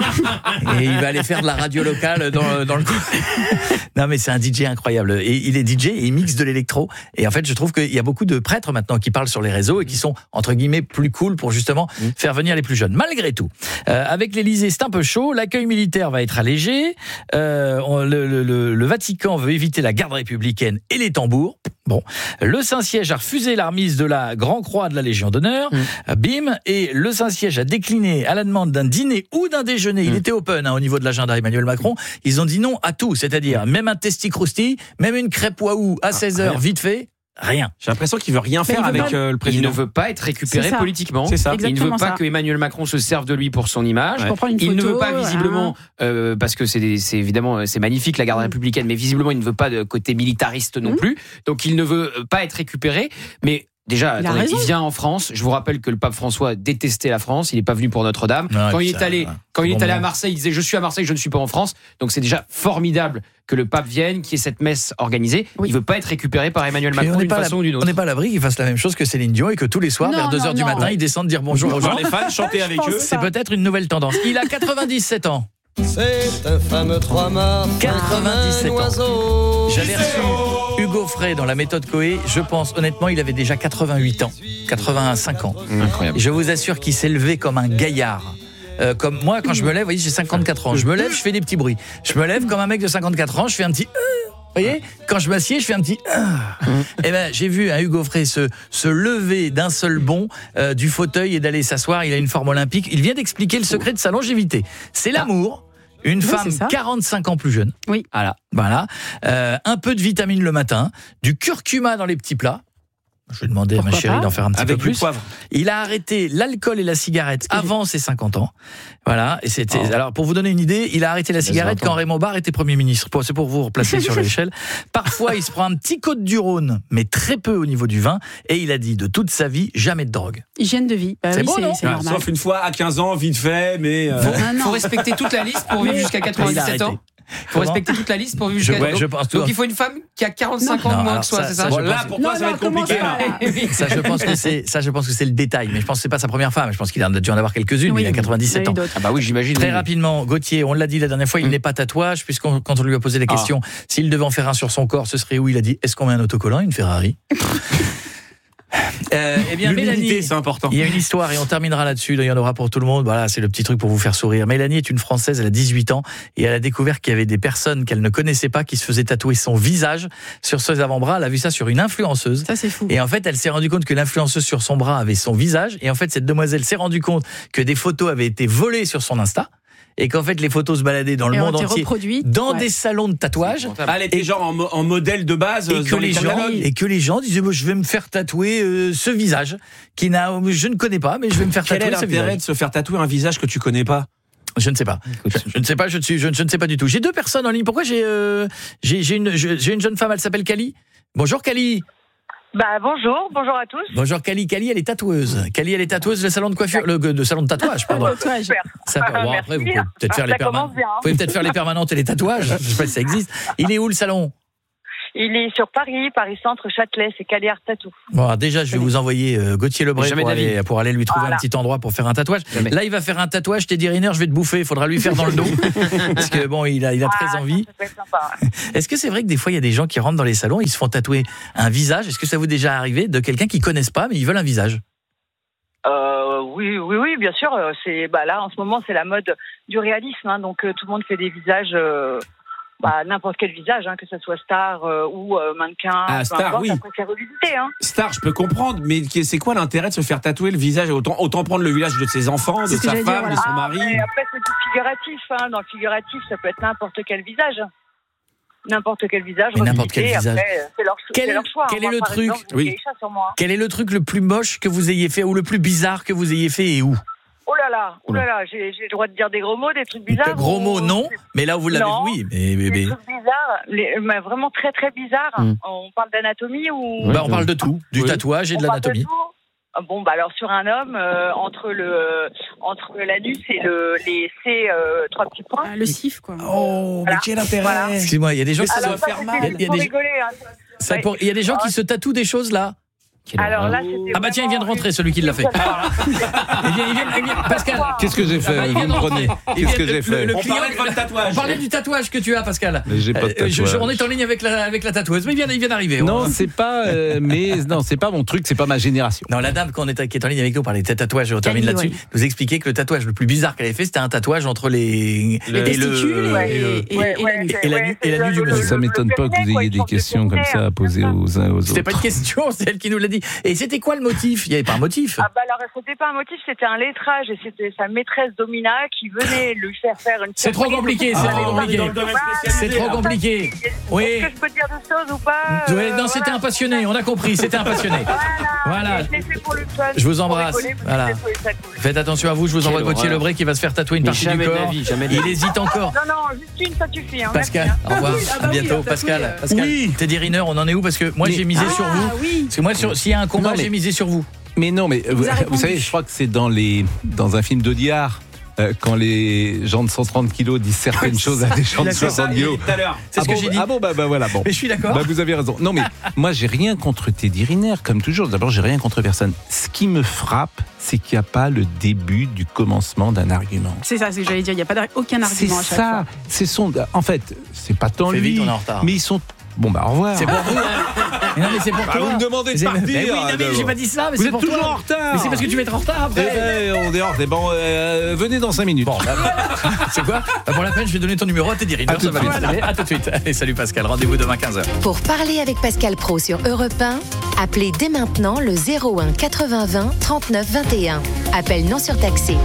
Et il va aller faire de la radio locale dans, dans le coin. Non, mais c'est un D J incroyable. Et il est D J et il mixe de l'électro. Et en fait, je trouve qu'il y a beaucoup de prêtres maintenant qui parlent sur les réseaux et qui sont, entre guillemets, plus cool pour justement mmh. faire venir les plus jeunes. Malgré tout, euh, avec l'Élysée, c'est un peu chaud. L'accueil militaire va être allégé. Euh, on, le, le, le, le Vatican veut éviter la garde républicaine et les tambours. Bon, le Saint-Siège a refusé la remise de la Grand Croix de la Légion d'honneur. Mmh. Bim. Et le Saint-Siège a décliné à la demande d'un dîner ou d'un déjeuner. Mmh. Il était open hein, au niveau de l'agenda Emmanuel Macron. Ils ont dit non à tout, c'est-à-dire même un testi-croustille, même une crêpe waouh à seize heures, vite fait. Rien. J'ai l'impression qu'il veut rien faire avec pas, euh, le président. Il ne veut pas être récupéré c'est politiquement. C'est ça. Il ne veut pas ça. que Emmanuel Macron se serve de lui pour son image. Ouais. Pour une il photo, ne veut pas visiblement, hein. euh, parce que c'est, c'est évidemment c'est magnifique la garde mmh. républicaine, mais visiblement il ne veut pas de côté militariste non mmh. plus. Donc il ne veut pas être récupéré. Mais déjà, il, attendez, il vient en France. Je vous rappelle que le pape François détestait la France. Il n'est pas venu pour Notre-Dame. Non, quand il est allé, quand il est allé à Marseille, il disait je suis à Marseille, je ne suis pas en France. Donc c'est déjà formidable que le pape vienne, qu'il y ait cette messe organisée. Oui. Il veut pas être récupéré par Emmanuel Macron d'une façon la, ou d'une autre. On n'est pas à l'abri qu'il fasse la même chose que Céline Dion et que tous les soirs, non, vers deux heures du matin, il descende dire bonjour aux gens. Les fans, chanter avec eux. C'est peut-être une nouvelle tendance. Il a quatre-vingt-dix-sept ans. C'est un fameux trois-mâts. quatre-vingt-dix-sept ans. J'avais reçu Hugo Frey dans la méthode Coé. Je pense, honnêtement, il avait déjà quatre-vingt-huit ans. quatre-vingt-cinq ans. Mmh, incroyable. Je vous assure qu'il s'est levé comme un gaillard. Euh, comme moi, quand je me lève, vous voyez, j'ai cinquante-quatre ans. Je me lève, je fais des petits bruits. Je me lève comme un mec de cinquante-quatre ans, je fais un petit... Euh, vous voyez, quand je m'assieds, je fais un petit... Euh. Et ben, j'ai vu un Hugo Frey se, se lever d'un seul bond euh, du fauteuil et d'aller s'asseoir. Il a une forme olympique. Il vient d'expliquer le secret de sa longévité. C'est l'amour. Une oui, femme quarante-cinq ans plus jeune. Oui. Voilà. Voilà. Euh, un peu de vitamine le matin, du curcuma dans les petits plats. Je vais demander Pourquoi à ma chérie pas d'en faire un petit Avec peu plus. Poivre. Il a arrêté l'alcool et la cigarette avant ses cinquante ans. Voilà. Et c'était. Oh. Alors, pour vous donner une idée, il a arrêté la cigarette quand Raymond Barre était Premier ministre. C'est pour vous replacer sur l'échelle. Parfois, il se prend un petit Côte du Rhône, mais très peu au niveau du vin. Et il a dit de toute sa vie, jamais de drogue. Hygiène de vie. Bah c'est oui, bon, c'est, non c'est ah, Sauf une fois à quinze ans, vite fait, mais. Euh... Faut, ah, faut respecter toute la liste pour vivre jusqu'à quatre-vingt-dix-sept ans. Il faut respecter toute la liste pour vivre jusqu'à... Ouais, je pense donc il faut une femme qui a quarante-cinq non, ans de moins que soi, c'est ça, bon, là, pour toi, non, ça va être compliqué. Là. Ça, je pense que c'est, ça, je pense que c'est le détail. Mais je pense que c'est pas sa première femme. Je pense qu'il a dû en avoir quelques-unes. Oui, mais il a quatre-vingt-dix-sept ans. Ah bah oui, j'imagine. Très oui. rapidement, Gauthier, on l'a dit la dernière fois, il mmh. n'est pas tatouage, puisqu'on quand on lui a posé la question, ah. s'il devait en faire un sur son corps, ce serait où? Il a dit, est-ce qu'on met un autocollant, une Ferrari? Euh, eh bien, Mélanie, c'est important. Il y a une histoire et on terminera là-dessus. Il y en aura pour tout le monde. Voilà, c'est le petit truc pour vous faire sourire. Mélanie est une Française, elle a dix-huit ans et elle a découvert qu'il y avait des personnes qu'elle ne connaissait pas qui se faisaient tatouer son visage sur ses avant-bras. Elle a vu ça sur une influenceuse. Ça, c'est fou. Et en fait, elle s'est rendue compte que l'influenceuse sur son bras avait son visage. Et en fait, cette demoiselle s'est rendue compte que des photos avaient été volées sur son Insta. Et qu'en fait les photos se baladaient dans le et monde entier dans ouais. des salons de tatouage. Ah, elle était et, genre en, mo- en modèle de base et que, les les gens, et que les gens disaient bah, je vais me faire tatouer euh, ce visage qui n'a, je ne connais pas mais je vais me faire Quel tatouer est ce visage. l'intérêt de se faire tatouer un visage que tu connais pas? Je ne sais pas. Je, je ne sais pas. Je ne suis. Je, je ne sais pas du tout. J'ai deux personnes en ligne. Pourquoi j'ai euh, j'ai, j'ai une j'ai une jeune femme. Elle s'appelle Cali. Bonjour Cali. Bah bonjour, bonjour à tous. Bonjour Cali. Cali, elle est tatoueuse. Cali, elle est tatoueuse. Le salon de coiffure, le, le salon de tatouage, pardon. Super. Ça, bon, après, vous pouvez peut-être faire Ça les permanentes. commence bien, hein. Vous pouvez peut-être faire les permanentes et les tatouages. Je sais pas si ça existe. Il est où le salon? Il est sur Paris, Paris Centre, Châtelet, c'est Cali Tattoo. Bon, alors déjà, je vais vous envoyer euh, Gauthier Lebray Jamais pour d'avis. aller, pour aller lui trouver Voilà. un petit endroit pour faire un tatouage. Jamais. Là, il va faire un tatouage. Teddy Riner, je vais te bouffer. Il faudra lui faire dans le dos. Parce que bon, il a, il a très Ah, envie. ça peut être sympa. Est-ce que c'est vrai que des fois, il y a des gens qui rentrent dans les salons, ils se font tatouer un visage? Est-ce que ça vous est déjà arrivé de quelqu'un qui connaissent pas, mais ils veulent un visage? Euh, oui, oui, oui, bien sûr. euh, C'est bah là en ce moment c'est la mode du réalisme, hein, donc euh, tout le monde fait des visages, euh, bah, n'importe quel visage, hein, que ce soit star euh, ou euh, mannequin. Ah, peu star, importe, oui. après, c'est revisité, hein. Star, je peux comprendre, mais c'est quoi l'intérêt de se faire tatouer le visage? Autant, autant prendre le visage de ses enfants, de C'est ce que sa j'allais femme, dire, de son Ah, mari. mais après c'est tout figuratif, hein. Dans le figuratif, ça peut être n'importe quel visage. N'importe quel visage. Mais n'importe revisité, quel visage. après, euh, c'est leur, Quel- c'est leur choix. quel Moi, est le par truc exemple, j'ai Oui. une vieille chatte sur moi. Quel est le truc le plus moche que vous ayez fait ou le plus bizarre que vous ayez fait et où? Oh là là, oh là là, j'ai, j'ai le droit de dire des gros mots, des trucs bizarres. Gros ou- mots, non. Mais là, vous l'avez, Non. oui. Mais, mais, Des mais- trucs bizarres, les, mais vraiment très très bizarres. Mm. On parle d'anatomie ou Bah, on parle de tout, du Oui. tatouage et On de parle de l'anatomie. tout. Ah, bon, bah alors sur un homme, euh, entre le entre l'anus et le les C euh, trois petits points. Ah, le cif, quoi. Oh, Voilà. mais quel intérêt! Voilà. Excusez-moi, il y a des gens qui Alors se... ça, faire c'était mal. Il y a- il y a pour des- rigoler, hein. ça Ouais. pour- Il y a des gens qui se tatouent des choses là. Alors là, c'était Ah bah tiens, il vient de rentrer celui qui l'a fait. Ah, Il vient, il vient, il vient- Pascal. Qu'est-ce que j'ai fait? Ah bah, il Vous vient me de prenez. rentrer. Il Qu'est-ce vient que de- j'ai fait? le On client- parlait de votre tatouage. On parlait du tatouage que tu as, Pascal. Mais j'ai pas de Euh, je- je- tatouage. on est en ligne avec la, avec la tatoueuse, mais il vient, il vient d'arriver. Non, On- c'est pas. euh, mais non, c'est pas mon truc. C'est pas ma génération. Non, la dame qu'on est, qui est en ligne avec nous parlait de tatouage, et on termine Camille, là-dessus, ouais. nous expliquait que le tatouage le plus bizarre qu'elle avait fait, c'était un tatouage entre les, Les et testicules le- et, et le- et- et- Ouais, et ouais, la nuque. c'est- et la ouais, nuque- c'est et la le- nuque du le- monsieur. le- Ça m'étonne le pas que vous périnée, quoi, ayez une des sorte de questions comme périnée, ça à hein. poser aux uns aux autres. C'était pas une question, c'est elle qui nous l'a dit. Et c'était quoi le motif? Il n'y avait pas un motif. Ah bah alors c'était pas un motif, c'était un lettrage et c'était sa maîtresse Domina qui venait lui faire faire une. C'est trop cérémonie. compliqué, c'est Ah, trop dans compliqué. le domaine C'est spécialisé, trop hein. compliqué. Oui. Est-ce que je peux dire des choses ou pas? Ouais, euh, non, c'était voilà. un passionné, on a compris, c'était un passionné. Voilà. Je l'ai fait pour le fun. Je vous pour embrasse. rigoler, vous Voilà. avez trouvé ça cool. Faites attention à vous, je vous envoie Quelle Gauthier horreur. Lebray qui va se faire tatouer une Mais partie jamais du de la corps. vie, jamais de la Il vie. hésite encore. Non, non, juste une, ça suffit. Hein. Pascal, Merci, au hein. revoir, Ah bah à oui, bientôt. tatoué, Pascal, euh. Pascal, Oui. Teddy Riner, on en est où? Parce que moi Mais- j'ai misé Ah, sur vous. oui. Parce que moi, sur- s'il y a un combat, Non, mais- j'ai misé sur vous. Mais non, mais vous, a vous répondu. savez, je crois que c'est dans les dans un film d'Audiard. euh, quand les gens de cent trente kilos disent certaines Oui, choses à des gens il de a fait ça, soixante il a kilos. dit tout à l'heure. C'est Ah ce que bon, j'ai dit. Ah bon, bah, bah voilà, bon. Mais je suis d'accord. Bah, vous avez raison. Non, mais moi, j'ai rien contre Teddy Riner, comme toujours. D'abord, j'ai rien contre personne. Ce qui me frappe, c'est qu'il n'y a pas le début du commencement d'un argument. C'est ça, c'est ce que j'allais dire. Il n'y a pas d'ar- aucun C'est argument à chaque ça. fois. C'est son. En fait, c'est pas tant Fais lui, vite, on est en retard. mais ils sont. Bon, bah, au revoir. C'est pour vous. hein. Mais non, mais c'est pour Bah, toi. vous me demandez de C'est- partir, Mais oui, non, mais d'abord. j'ai pas dit ça, mais Vous c'est êtes pour toujours toi. en retard. Mais c'est parce que tu vas être en retard Eh après. ben, on est hors. Eh ben, euh, venez dans cinq minutes. Bon, bah, c'est quoi? Bah, pour la peine, je vais donner ton numéro à Teddy Riner. À tout Ça va de vite. suite. Allez, à tout de suite. Allez, salut Pascal. Rendez-vous demain quinze heures. Pour parler avec Pascal Pro sur Europe un, appelez dès maintenant le zéro un quatre-vingts vingt trente-neuf vingt et un. Appel non surtaxé.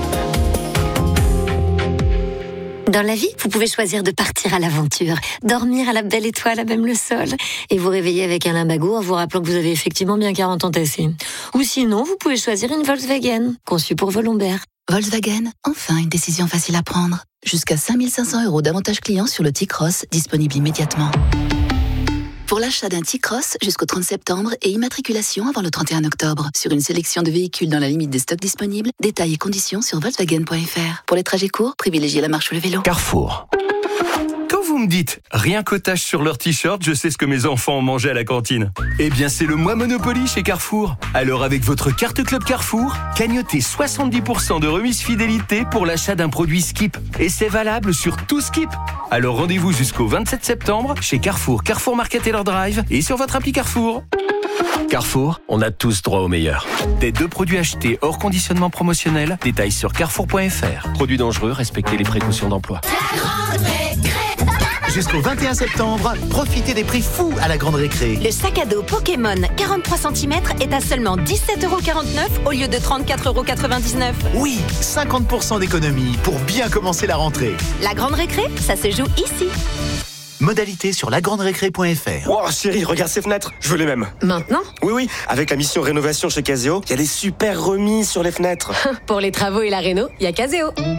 Dans la vie, vous pouvez choisir de partir à l'aventure, dormir à la belle étoile à même le sol, et vous réveiller avec un limbago en vous rappelant que vous avez effectivement bien quarante ans tassés. Ou sinon, vous pouvez choisir une Volkswagen, conçue pour vos lombaires. Volkswagen, enfin une décision facile à prendre. Jusqu'à cinq mille cinq cents euros d'avantage client sur le T-Cross, disponible immédiatement. Pour l'achat d'un T-Cross jusqu'au trente septembre et immatriculation avant le trente et un octobre. Sur une sélection de véhicules dans la limite des stocks disponibles, détails et conditions sur volkswagen point f r. Pour les trajets courts, privilégiez la marche ou le vélo. Carrefour. Quand vous me dites rien qu'au tache sur leur t-shirt, je sais ce que mes enfants ont mangé à la cantine. Eh bien, c'est le mois Monopoly chez Carrefour. Alors, avec votre carte Club Carrefour, cagnotez soixante-dix pour cent de remise fidélité pour l'achat d'un produit Skip. Et c'est valable sur tout Skip. Alors, rendez-vous jusqu'au vingt-sept septembre chez Carrefour, Carrefour Market Taylor Drive et sur votre appli Carrefour. Carrefour, on a tous droit au meilleur. Des deux produits achetés hors conditionnement promotionnel, détails sur carrefour point f r. Produits dangereux, respectez les précautions d'emploi. Jusqu'au vingt et un septembre, profitez des prix fous à la Grande Récré. Le sac à dos Pokémon quarante-trois centimètres est à seulement dix-sept euros quarante-neuf au lieu de trente-quatre euros quatre-vingt-dix-neuf. Oui, cinquante pour cent d'économie pour bien commencer la rentrée. La grande récré, ça se joue ici. Modalité sur la grande récré point f r. Wow, chérie, regarde ces fenêtres, je veux les mêmes. Maintenant? Oui, oui, avec la mission rénovation chez Caseo, il y a des super remises sur les fenêtres. Pour les travaux et la réno, il y a Caseo.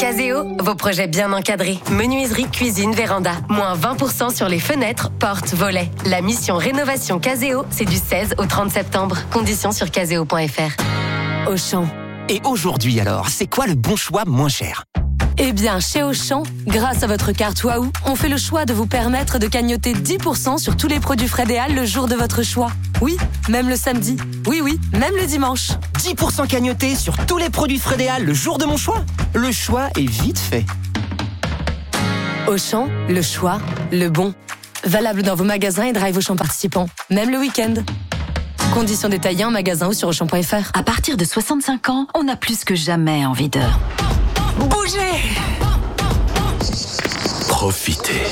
Caseo, vos projets bien encadrés. Menuiserie, cuisine, véranda. Moins vingt pour cent sur les fenêtres, portes, volets. La mission rénovation Caseo, c'est du seize au trente septembre. Conditions sur caseo point f r. Auchan. Et aujourd'hui alors, c'est quoi le bon choix moins cher ? Eh bien, chez Auchan, grâce à votre carte Waouh, on fait le choix de vous permettre de cagnotter dix pour cent sur tous les produits Frédéal le jour de votre choix. Oui, même le samedi. Oui, oui, même le dimanche. dix pour cent cagnotés sur tous les produits Frédéal le jour de mon choix. Le choix est vite fait. Auchan, le choix, le bon. Valable dans vos magasins et drive Auchan participants. Même le week-end. Conditions détaillées en magasin ou sur auchan point f r. À partir de soixante-cinq ans, on a plus que jamais envie de... Bougez! Profitez.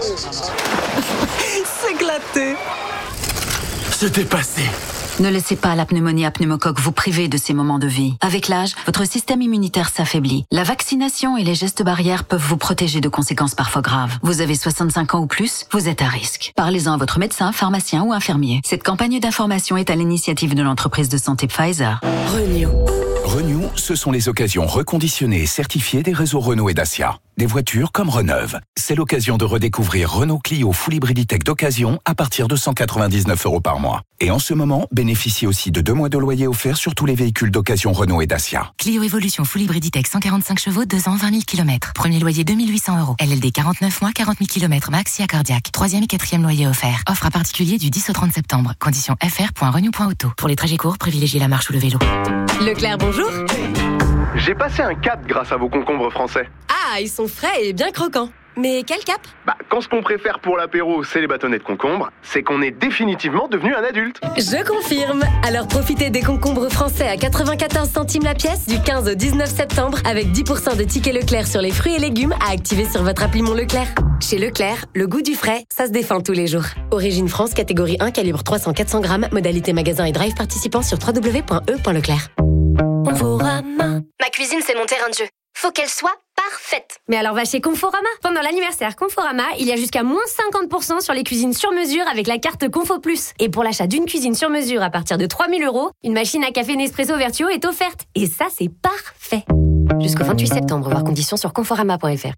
S'éclater. Se dépasser. Ne laissez pas la pneumonie à pneumocoque vous priver de ces moments de vie. Avec l'âge, votre système immunitaire s'affaiblit. La vaccination et les gestes barrières peuvent vous protéger de conséquences parfois graves. Vous avez soixante-cinq ans ou plus, vous êtes à risque. Parlez-en à votre médecin, pharmacien ou infirmier. Cette campagne d'information est à l'initiative de l'entreprise de santé Pfizer. Renew. Renew, ce sont les occasions reconditionnées et certifiées des réseaux Renault et Dacia. Des voitures comme Reneuve. C'est l'occasion de redécouvrir Renault Clio Full Hybrid Tech d'occasion à partir de cent quatre-vingt-dix-neuf euros par mois. Et en ce moment, bénéficiez aussi de deux mois de loyer offerts sur tous les véhicules d'occasion Renault et Dacia. Clio Evolution Full Hybrid Tech cent quarante-cinq chevaux, deux ans, vingt mille kilomètres. Premier loyer deux mille huit cents euros. L L D quarante-neuf mois, quarante mille kilomètres max, si cardiaque. Troisième et quatrième loyer offert. Offre à particulier du dix au trente septembre. Conditions f r point renew point auto. Pour les trajets courts, privilégiez la marche ou le vélo. Leclerc, bonjour. J'ai passé un cap grâce à vos concombres français. Ah, ils sont frais et bien croquants. Mais quel cap? Bah, quand ce qu'on préfère pour l'apéro, c'est les bâtonnets de concombre, c'est qu'on est définitivement devenu un adulte. Je confirme. Alors profitez des concombres français à quatre-vingt-quatorze centimes la pièce du quinze au dix-neuf septembre avec dix pour cent de tickets Leclerc sur les fruits et légumes à activer sur votre appli Mon Leclerc. Chez Leclerc, le goût du frais, ça se défend tous les jours. Origine France, catégorie un, calibre trois cents à quatre cents grammes, modalité magasin et drive participant sur w w w point e point leclerc. Conforama. Ma cuisine, c'est mon terrain de jeu. Faut qu'elle soit parfaite. Mais alors va chez Conforama. Pendant l'anniversaire Conforama, il y a jusqu'à moins cinquante pour cent sur les cuisines sur mesure avec la carte Confo Plus. Et pour l'achat d'une cuisine sur mesure à partir de trois mille euros, une machine à café Nespresso Vertuo est offerte. Et ça, c'est parfait. Jusqu'au vingt-huit septembre, voir conditions sur conforama point f r.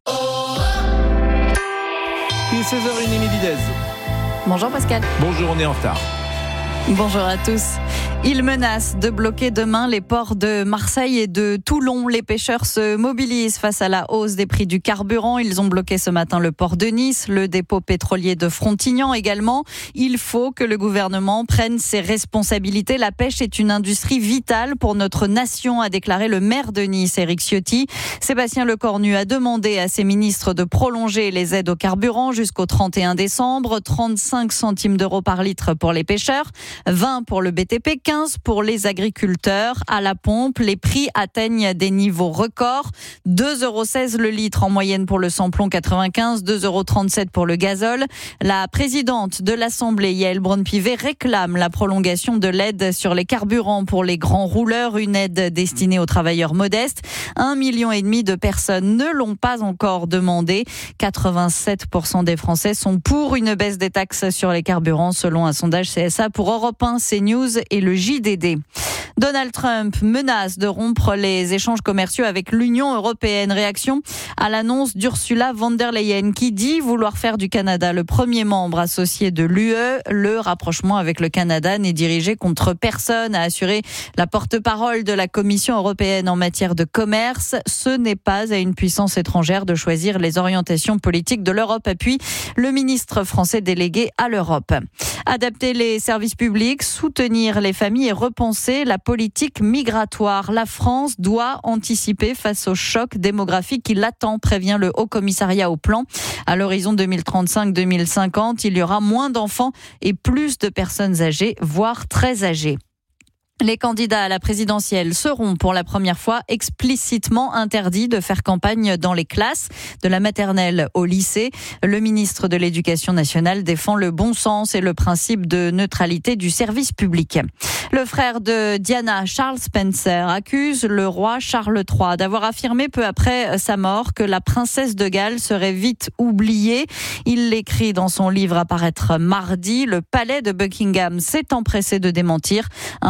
Il est seize heures trente midi. Bonjour Pascal. Bonjour, on est en retard. Bonjour à tous. Ils menacent de bloquer demain les ports de Marseille et de Toulon. Les pêcheurs se mobilisent face à la hausse des prix du carburant. Ils ont bloqué ce matin le port de Nice, le dépôt pétrolier de Frontignan également. Il faut que le gouvernement prenne ses responsabilités. La pêche est une industrie vitale pour notre nation, a déclaré le maire de Nice, Éric Ciotti. Sébastien Lecornu a demandé à ses ministres de prolonger les aides au carburant jusqu'au trente et un décembre. trente-cinq centimes d'euros par litre pour les pêcheurs, vingt pour le B T P, quinze pour les agriculteurs. À la pompe, les prix atteignent des niveaux records. deux euros seize le litre en moyenne pour le samplon quatre-vingt-quinze, deux euros trente-sept pour le gazole. La présidente de l'Assemblée, Yaël Braun-Pivet, réclame la prolongation de l'aide sur les carburants pour les grands rouleurs, une aide destinée aux travailleurs modestes. Un million et demi de personnes ne l'ont pas encore demandé. quatre-vingt-sept pour cent des Français sont pour une baisse des taxes sur les carburants, selon un sondage C S A pour Europe un, CNews et le J D D. Donald Trump menace de rompre les échanges commerciaux avec l'Union européenne. Réaction à l'annonce d'Ursula von der Leyen qui dit vouloir faire du Canada le premier membre associé de l'U E. Le rapprochement avec le Canada n'est dirigé contre personne, a assuré la porte-parole de la Commission européenne en matière de commerce. Ce n'est pas à une puissance étrangère de choisir les orientations politiques de l'Europe, appuie le ministre français délégué à l'Europe. Adapter les services publics, soutenir les familles et repenser la politique migratoire. La France doit anticiper face au choc démographique qui l'attend, prévient le Haut Commissariat au Plan. À l'horizon deux mille trente-cinq deux mille cinquante, il y aura moins d'enfants et plus de personnes âgées, voire très âgées. Les candidats à la présidentielle seront pour la première fois explicitement interdits de faire campagne dans les classes, de la maternelle au lycée. Le ministre de l'Éducation nationale défend le bon sens et le principe de neutralité du service public. Le frère de Diana, Charles Spencer, accuse le roi Charles trois d'avoir affirmé peu après sa mort que la princesse de Galles serait vite oubliée. Il l'écrit dans son livre à paraître mardi. Le palais de Buckingham s'est empressé de démentir. Un porte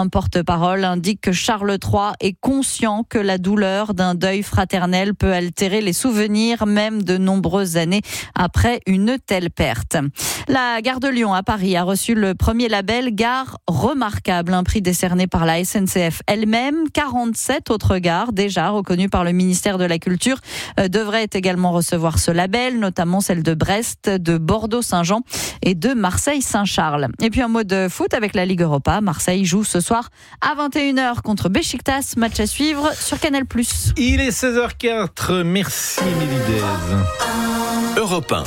Paroles indique que Charles trois est conscient que la douleur d'un deuil fraternel peut altérer les souvenirs, même de nombreuses années après une telle perte. La gare de Lyon à Paris a reçu le premier label Gare Remarquable, un prix décerné par la S N C F elle-même. quarante-sept autres gares déjà reconnues par le ministère de la Culture euh, devraient également recevoir ce label, notamment celles de Brest, de Bordeaux-Saint-Jean et de Marseille-Saint-Charles. Et puis en mode foot avec la Ligue Europa, Marseille joue ce soir à vingt et une heures contre Beşiktaş, match à suivre sur Canal plus. Il est seize heures quatre, merci Mélidez. Europe un.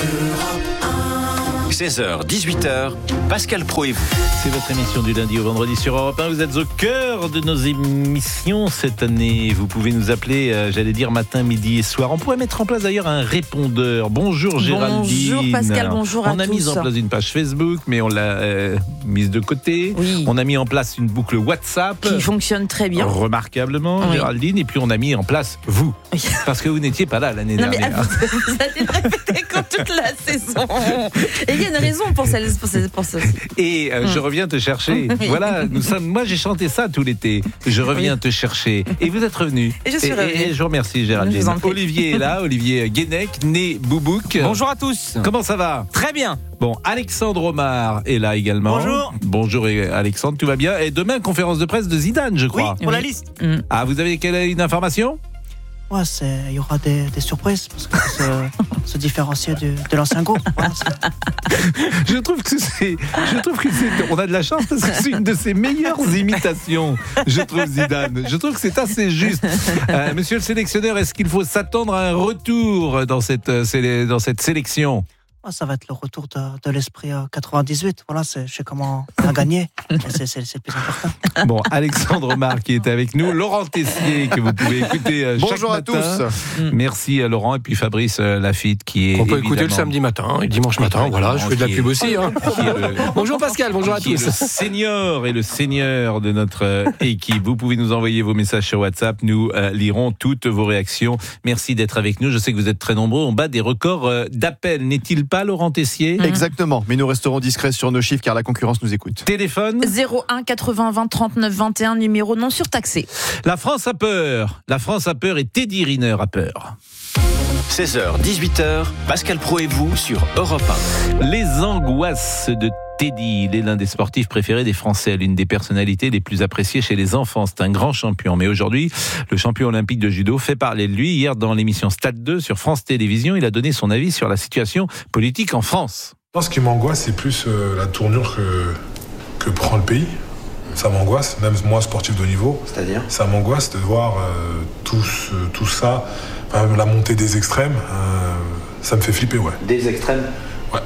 seize heures, dix-huit heures, Pascal Praud et vous. C'est votre émission du lundi au vendredi sur Europe un. Vous êtes au cœur de nos émissions cette année. Vous pouvez nous appeler, euh, j'allais dire matin, midi et soir. On pourrait mettre en place d'ailleurs un répondeur. Bonjour Géraldine. Bonjour Pascal, bonjour à tous. On a mis en place une page Facebook, mais on l'a euh, mise de côté. Oui. On a mis en place une boucle WhatsApp. Qui fonctionne très bien. Remarquablement, oui. Géraldine. Et puis on a mis en place vous. Oui. Parce que vous n'étiez pas là l'année non, dernière. Mais, vous, vous allez le répéter comme toute la saison. Et il y a une raison pour ça. Pour ça, pour ça. Et euh, hum. je reviens te chercher. Oui. Voilà, nous sommes, moi j'ai chanté ça tout l'été. Je reviens oui. te chercher. Et vous êtes revenu. Et je suis revenu. Et, et je vous remercie Géraldine. Je Olivier est là, Olivier Guénec, né Boubouk. Bonjour à tous. Comment ça va ? Très bien. Bon, Alexandre Omar est là également. Bonjour. Bonjour Alexandre, tout va bien ? Et demain, conférence de presse de Zidane, je crois. Oui, pour oui. la liste. Hum. Ah, vous avez quelle une information ? Ouais, il y aura des, des surprises parce que c'est se différencier de, de l'ancien groupe. Voilà, je trouve que c'est, je trouve que c'est, on a de la chance parce que c'est une de ses meilleures imitations. Je trouve Zidane. Je trouve que c'est assez juste. Euh, monsieur le sélectionneur, est-ce qu'il faut s'attendre à un retour dans cette, dans cette sélection ? Ça va être le retour de, de l'esprit quatre-vingt-dix-huit. Voilà, c'est, je sais comment on a gagné. C'est, c'est, c'est le plus important. Bon, Alexandre Omar qui est avec nous. Laurent Tessier, que vous pouvez écouter chaque Bonjour matin. Bonjour à tous. Merci à Laurent. Et puis Fabrice Lafitte qui est. On peut écouter le samedi matin et dimanche matin. Voilà, je fais de la pub aussi. Hein. Le, bonjour Pascal, bonjour à tous. Le senior et le seigneur de notre équipe. Vous pouvez nous envoyer vos messages sur WhatsApp. Nous euh, lirons toutes vos réactions. Merci d'être avec nous. Je sais que vous êtes très nombreux. On bat des records euh, d'appels. N'est-il pas, Laurent Tessier ? Exactement, mais nous resterons discrets sur nos chiffres car la concurrence nous écoute. Téléphone zéro un quatre-vingts vingt trente-neuf vingt et un, numéro non surtaxé. La France a peur. La France a peur et Teddy Riner a peur. seize heures, dix-huit heures, Pascal Praud et vous sur Europe un. Les angoisses de Teddy, il est l'un des sportifs préférés des Français, l'une des personnalités les plus appréciées chez les enfants. C'est un grand champion. Mais aujourd'hui, le champion olympique de judo fait parler de lui. Hier, dans l'émission Stade deux sur France Télévisions, il a donné son avis sur la situation politique en France. Ce qui m'angoisse, c'est plus euh, la tournure que, que prend le pays. Ça m'angoisse, même moi, sportif de haut niveau. C'est-à-dire ? Ça m'angoisse de voir euh, tout, ce, tout ça, enfin, la montée des extrêmes. Euh, ça me fait flipper, ouais. Des extrêmes ? Ouais.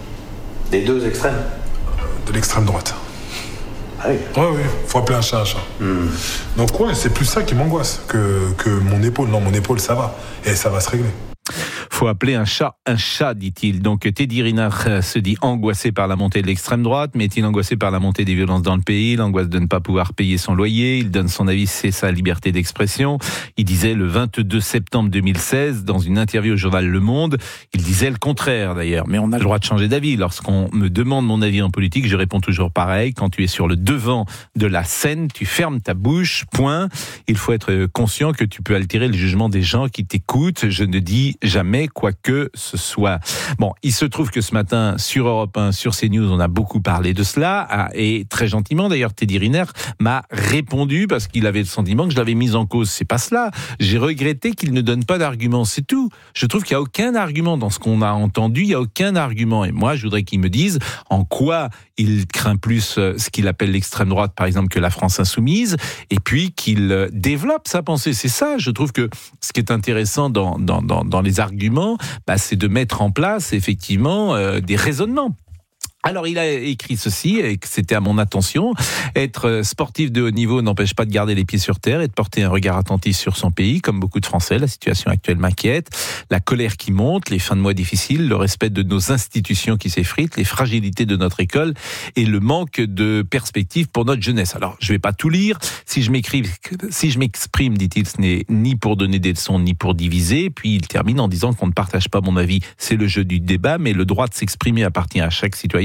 Des deux extrêmes ? De l'extrême droite. Ah oui. Ouais, oui, faut appeler un chat un chat. Mm. Donc ouais, c'est plus ça qui m'angoisse que, que mon épaule. Non, mon épaule, ça va. Et ça va se régler. Faut appeler un chat un chat, dit-il. Donc Teddy Riner se dit angoissé par la montée de l'extrême droite, mais est-il angoissé par la montée des violences dans le pays, l'angoisse de ne pas pouvoir payer son loyer? Il donne son avis, c'est sa liberté d'expression. Il disait le vingt-deux septembre deux mille seize, dans une interview au journal Le Monde, il disait le contraire d'ailleurs. Mais on a le droit de changer d'avis. Lorsqu'on me demande mon avis en politique, je réponds toujours pareil. Quand tu es sur le devant de la scène, tu fermes ta bouche, point. Il faut être conscient que tu peux altérer le jugement des gens qui t'écoutent. Je ne dis jamais quoi que ce soit. Bon, il se trouve que ce matin, sur Europe un, sur CNews, on a beaucoup parlé de cela, et très gentiment, d'ailleurs, Teddy Riner m'a répondu, parce qu'il avait le sentiment que je l'avais mis en cause. C'est pas cela. J'ai regretté qu'il ne donne pas d'argument, c'est tout. Je trouve qu'il n'y a aucun argument dans ce qu'on a entendu, il n'y a aucun argument. Et moi, je voudrais qu'il me dise en quoi il craint plus ce qu'il appelle l'extrême droite, par exemple, que la France insoumise, et puis qu'il développe sa pensée. C'est ça, je trouve que ce qui est intéressant dans, dans, dans, dans les arguments, bah, c'est de mettre en place, effectivement, euh, des raisonnements. Alors, il a écrit ceci, et c'était à mon attention. Être sportif de haut niveau n'empêche pas de garder les pieds sur terre et de porter un regard attentif sur son pays. Comme beaucoup de Français, la situation actuelle m'inquiète. La colère qui monte, les fins de mois difficiles, le respect de nos institutions qui s'effritent, les fragilités de notre école et le manque de perspectives pour notre jeunesse. Alors, je vais pas tout lire. Si je m'écris, si je m'exprime, dit-il, ce n'est ni pour donner des leçons, ni pour diviser. Puis il termine en disant qu'on ne partage pas mon avis. C'est le jeu du débat, mais le droit de s'exprimer appartient à chaque citoyen.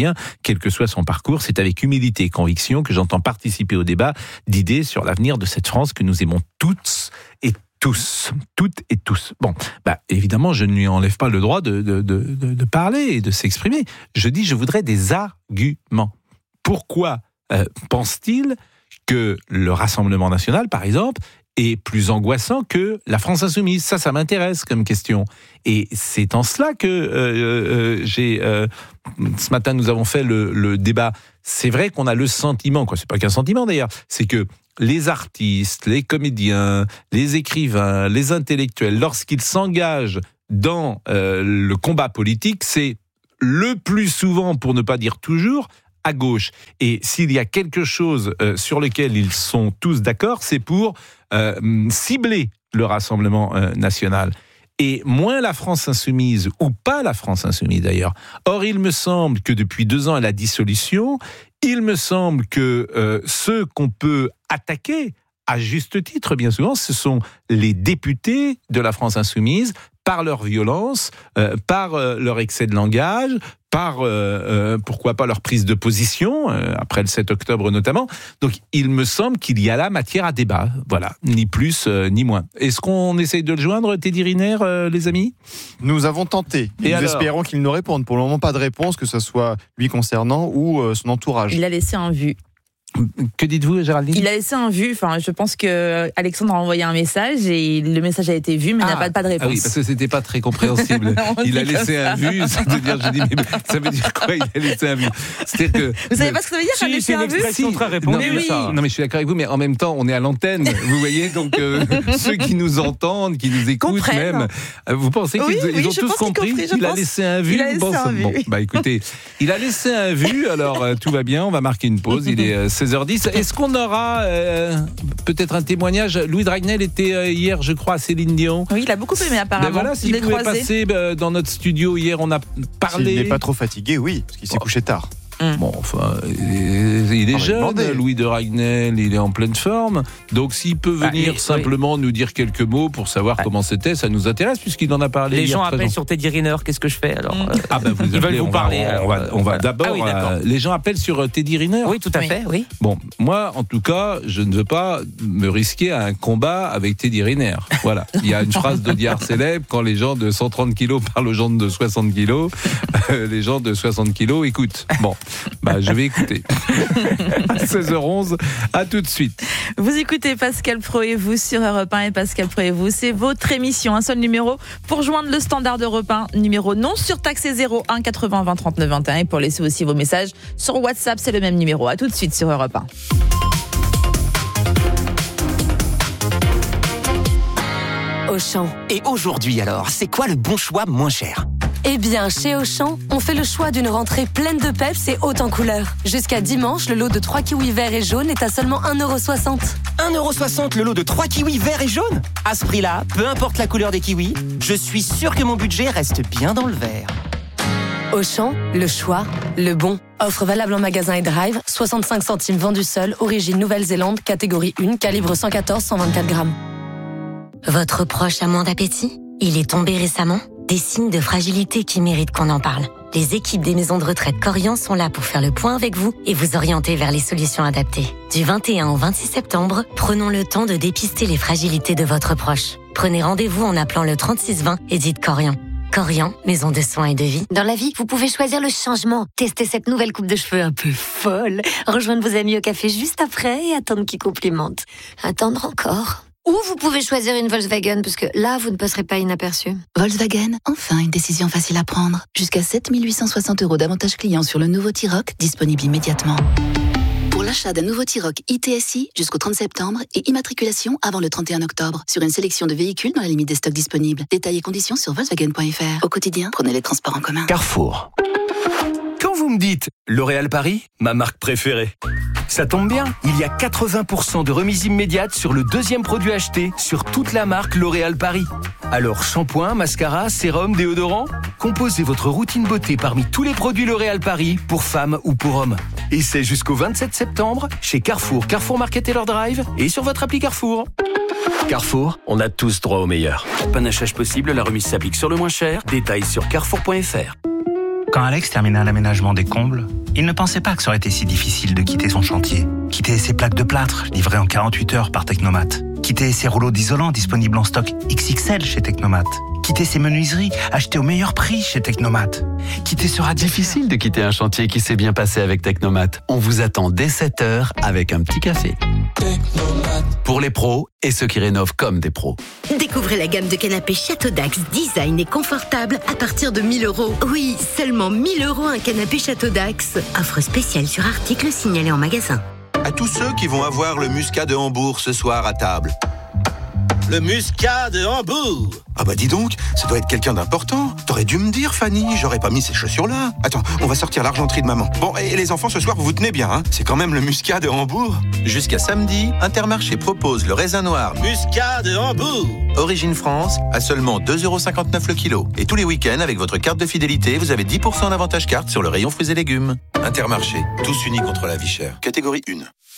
citoyen, quel que soit son parcours. C'est avec humilité et conviction que j'entends participer au débat d'idées sur l'avenir de cette France que nous aimons toutes et tous, toutes et tous. Bon, bah évidemment, je ne lui enlève pas le droit de, de, de, de, de parler et de s'exprimer. Je dis, je voudrais des arguments. Pourquoi euh, pense-t-il que le Rassemblement national, par exemple, est plus angoissant que la France insoumise? Ça, ça m'intéresse comme question. Et c'est en cela que euh, euh, j'ai... Euh, ce matin, nous avons fait le, le débat. C'est vrai qu'on a le sentiment, quoi, c'est pas qu'un sentiment d'ailleurs, c'est que les artistes, les comédiens, les écrivains, les intellectuels, lorsqu'ils s'engagent dans euh, le combat politique, c'est le plus souvent, pour ne pas dire toujours, à gauche. Et s'il y a quelque chose euh, sur lequel ils sont tous d'accord, c'est pour euh, cibler le Rassemblement euh, national. Et moins la France insoumise, ou pas la France insoumise d'ailleurs. Or, il me semble que depuis deux ans à la dissolution, il me semble que euh, ceux qu'on peut attaquer, à juste titre bien souvent, ce sont les députés de la France insoumise, par leur violence, euh, par euh, leur excès de langage, par, euh, euh, pourquoi pas, leur prise de position, euh, après le sept octobre notamment. Donc, il me semble qu'il y a là matière à débat. Voilà, ni plus euh, ni moins. Est-ce qu'on essaye de le joindre, Teddy Riner, euh, les amis? Nous avons tenté. Et nous alors espérons qu'il nous réponde. Pour le moment, pas de réponse, que ce soit lui concernant ou euh, son entourage. Il a laissé un vu. Que dites-vous, Géraldine? Il a laissé un vu. Enfin, je pense que Alexandre a envoyé un message et le message a été vu, mais ah, n'a pas, pas de réponse. Ah oui, parce que c'était pas très compréhensible. Il a laissé un vu, c'est-à-dire, je dis, mais ça veut dire quoi? Il a laissé un vu. C'est-à-dire que vous savez pas ce que ça veut dire? Si, laisser un vu? Si. Très répondu, non, mais oui. Non, mais je suis d'accord avec vous, mais en même temps, on est à l'antenne. Vous voyez, donc euh, ceux qui nous entendent, qui nous écoutent, comprennent. même, vous pensez qu'ils oui, ils oui, ont tous compris? compris Il a laissé un vu. Il a laissé bon, un bon, vu. bah écoutez, il a laissé un vu. Alors euh, tout va bien. On va marquer une pause. Il est euh, seize heures dix. Est-ce qu'on aura euh, peut-être un témoignage? Louis Dragnel était euh, hier, je crois, à Céline Dion. Oui, il a beaucoup aimé apparemment. Ben voilà, s'il pouvait passer euh, dans notre studio hier, on a parlé. S'il n'est pas trop fatigué, oui, parce qu'il s'est oh. couché tard. Bon, enfin, il est, il est jeune, demander. Louis de Ragnel, il est en pleine forme. Donc, s'il peut venir ah, et, simplement oui. nous dire quelques mots pour savoir ah. comment c'était, ça nous intéresse, puisqu'il en a parlé. Les hier gens présent. appellent sur Teddy Riner, qu'est-ce que je fais alors mmh. Ah ben, vous Ils appelez, veulent vous parler. Va, on, va, on va d'abord. Ah, oui, euh, les gens appellent sur Teddy Riner. Oui, tout à oui. fait, oui. Bon, moi, en tout cas, je ne veux pas me risquer à un combat avec Teddy Riner. Voilà. Il y a une phrase d'Audiard célèbre, quand les gens de cent trente kilos parlent aux gens de soixante kilos, euh, les gens de soixante kilos écoutent. Bon, bah, je vais écouter. À seize heures onze, à tout de suite. Vous écoutez Pascal Pro et vous sur Europe un et Pascal Pro et vous, c'est votre émission. Un seul numéro pour joindre le standard d'Europe un, numéro non surtaxé zéro un quatre-vingts vingt trente-neuf vingt et un et pour laisser aussi vos messages sur WhatsApp, c'est le même numéro. À tout de suite sur Europe un. Auchan. Et aujourd'hui alors, c'est quoi le bon choix moins cher? Eh bien, chez Auchan, on fait le choix d'une rentrée pleine de peps et haute en couleurs. Jusqu'à dimanche, le lot de trois kiwis verts et jaunes est à seulement un euro soixante. un euro soixante le lot de trois kiwis verts et jaunes? À ce prix-là, peu importe la couleur des kiwis, je suis sûr que mon budget reste bien dans le vert. Auchan, le choix, le bon. Offre valable en magasin et drive, soixante-cinq centimes vendu seul, origine Nouvelle-Zélande, catégorie un, calibre cent quatorze cent vingt-quatre grammes. Votre proche a moins d'appétit? Il est tombé récemment? Des signes de fragilité qui méritent qu'on en parle. Les équipes des maisons de retraite Corian sont là pour faire le point avec vous et vous orienter vers les solutions adaptées. Du vingt et un au vingt-six septembre, prenons le temps de dépister les fragilités de votre proche. Prenez rendez-vous en appelant le trente-six vingt et dites Corian. Corian, maison de soins et de vie. Dans la vie, vous pouvez choisir le changement. Testez cette nouvelle coupe de cheveux un peu folle. Rejoindre vos amis au café juste après et attendre qu'ils complimentent. Attendre encore. Ou vous pouvez choisir une Volkswagen, parce que là, vous ne passerez pas inaperçu. Volkswagen, enfin une décision facile à prendre. Jusqu'à sept mille huit cent soixante euros d'avantage client sur le nouveau T-Roc, disponible immédiatement. Pour l'achat d'un nouveau T-Roc I T S I jusqu'au trente septembre et immatriculation avant le trente et un octobre, sur une sélection de véhicules dans la limite des stocks disponibles. Détails et conditions sur Volkswagen point F R. Au quotidien, prenez les transports en commun. Carrefour. Quand vous me dites L'Oréal Paris, ma marque préférée, ça tombe bien, il y a quatre-vingts pour cent de remise immédiate sur le deuxième produit acheté sur toute la marque L'Oréal Paris. Alors shampoing, mascara, sérum, déodorant, composez votre routine beauté parmi tous les produits L'Oréal Paris pour femmes ou pour hommes. Et c'est jusqu'au vingt-sept septembre chez Carrefour, Carrefour Market et leur drive et sur votre appli Carrefour. Carrefour, on a tous droit au meilleur. Panachage possible, la remise s'applique sur le moins cher. Détails sur carrefour point F R. Quand Alex terminait l'aménagement des combles, il ne pensait pas que ça aurait été si difficile de quitter son chantier, quitter ses plaques de plâtre livrées en quarante-huit heures par Technomat, quitter ses rouleaux d'isolant disponibles en stock X X L chez Technomat, quitter ses menuiseries achetées au meilleur prix chez Technomat, quitter ce radiateur. Difficile de quitter un chantier qui s'est bien passé avec Technomat. On vous attend dès sept heures avec un petit café. Technomat. Pour les pros et ceux qui rénovent comme des pros. Découvrez la gamme de canapés Château Dax, design et confortable à partir de mille euros. Oui, seulement mille euros un canapé Château Dax. Offre spéciale sur article signalé en magasin. À tous ceux qui vont avoir le muscat de Hambourg ce soir à table. Le muscat de Hambourg. Ah bah dis donc, ça doit être quelqu'un d'important. T'aurais dû me dire, Fanny, j'aurais pas mis ces chaussures-là. Attends, on va sortir l'argenterie de maman. Bon, et les enfants, ce soir, vous vous tenez bien, hein? C'est quand même le muscat de Hambourg. Jusqu'à samedi, Intermarché propose le raisin noir muscat de Hambourg. Origine France, à seulement deux euros cinquante-neuf le kilo. Et tous les week-ends, avec votre carte de fidélité, vous avez dix pour cent d'avantage carte sur le rayon fruits et légumes. Intermarché, tous unis contre la vie chère. Catégorie un.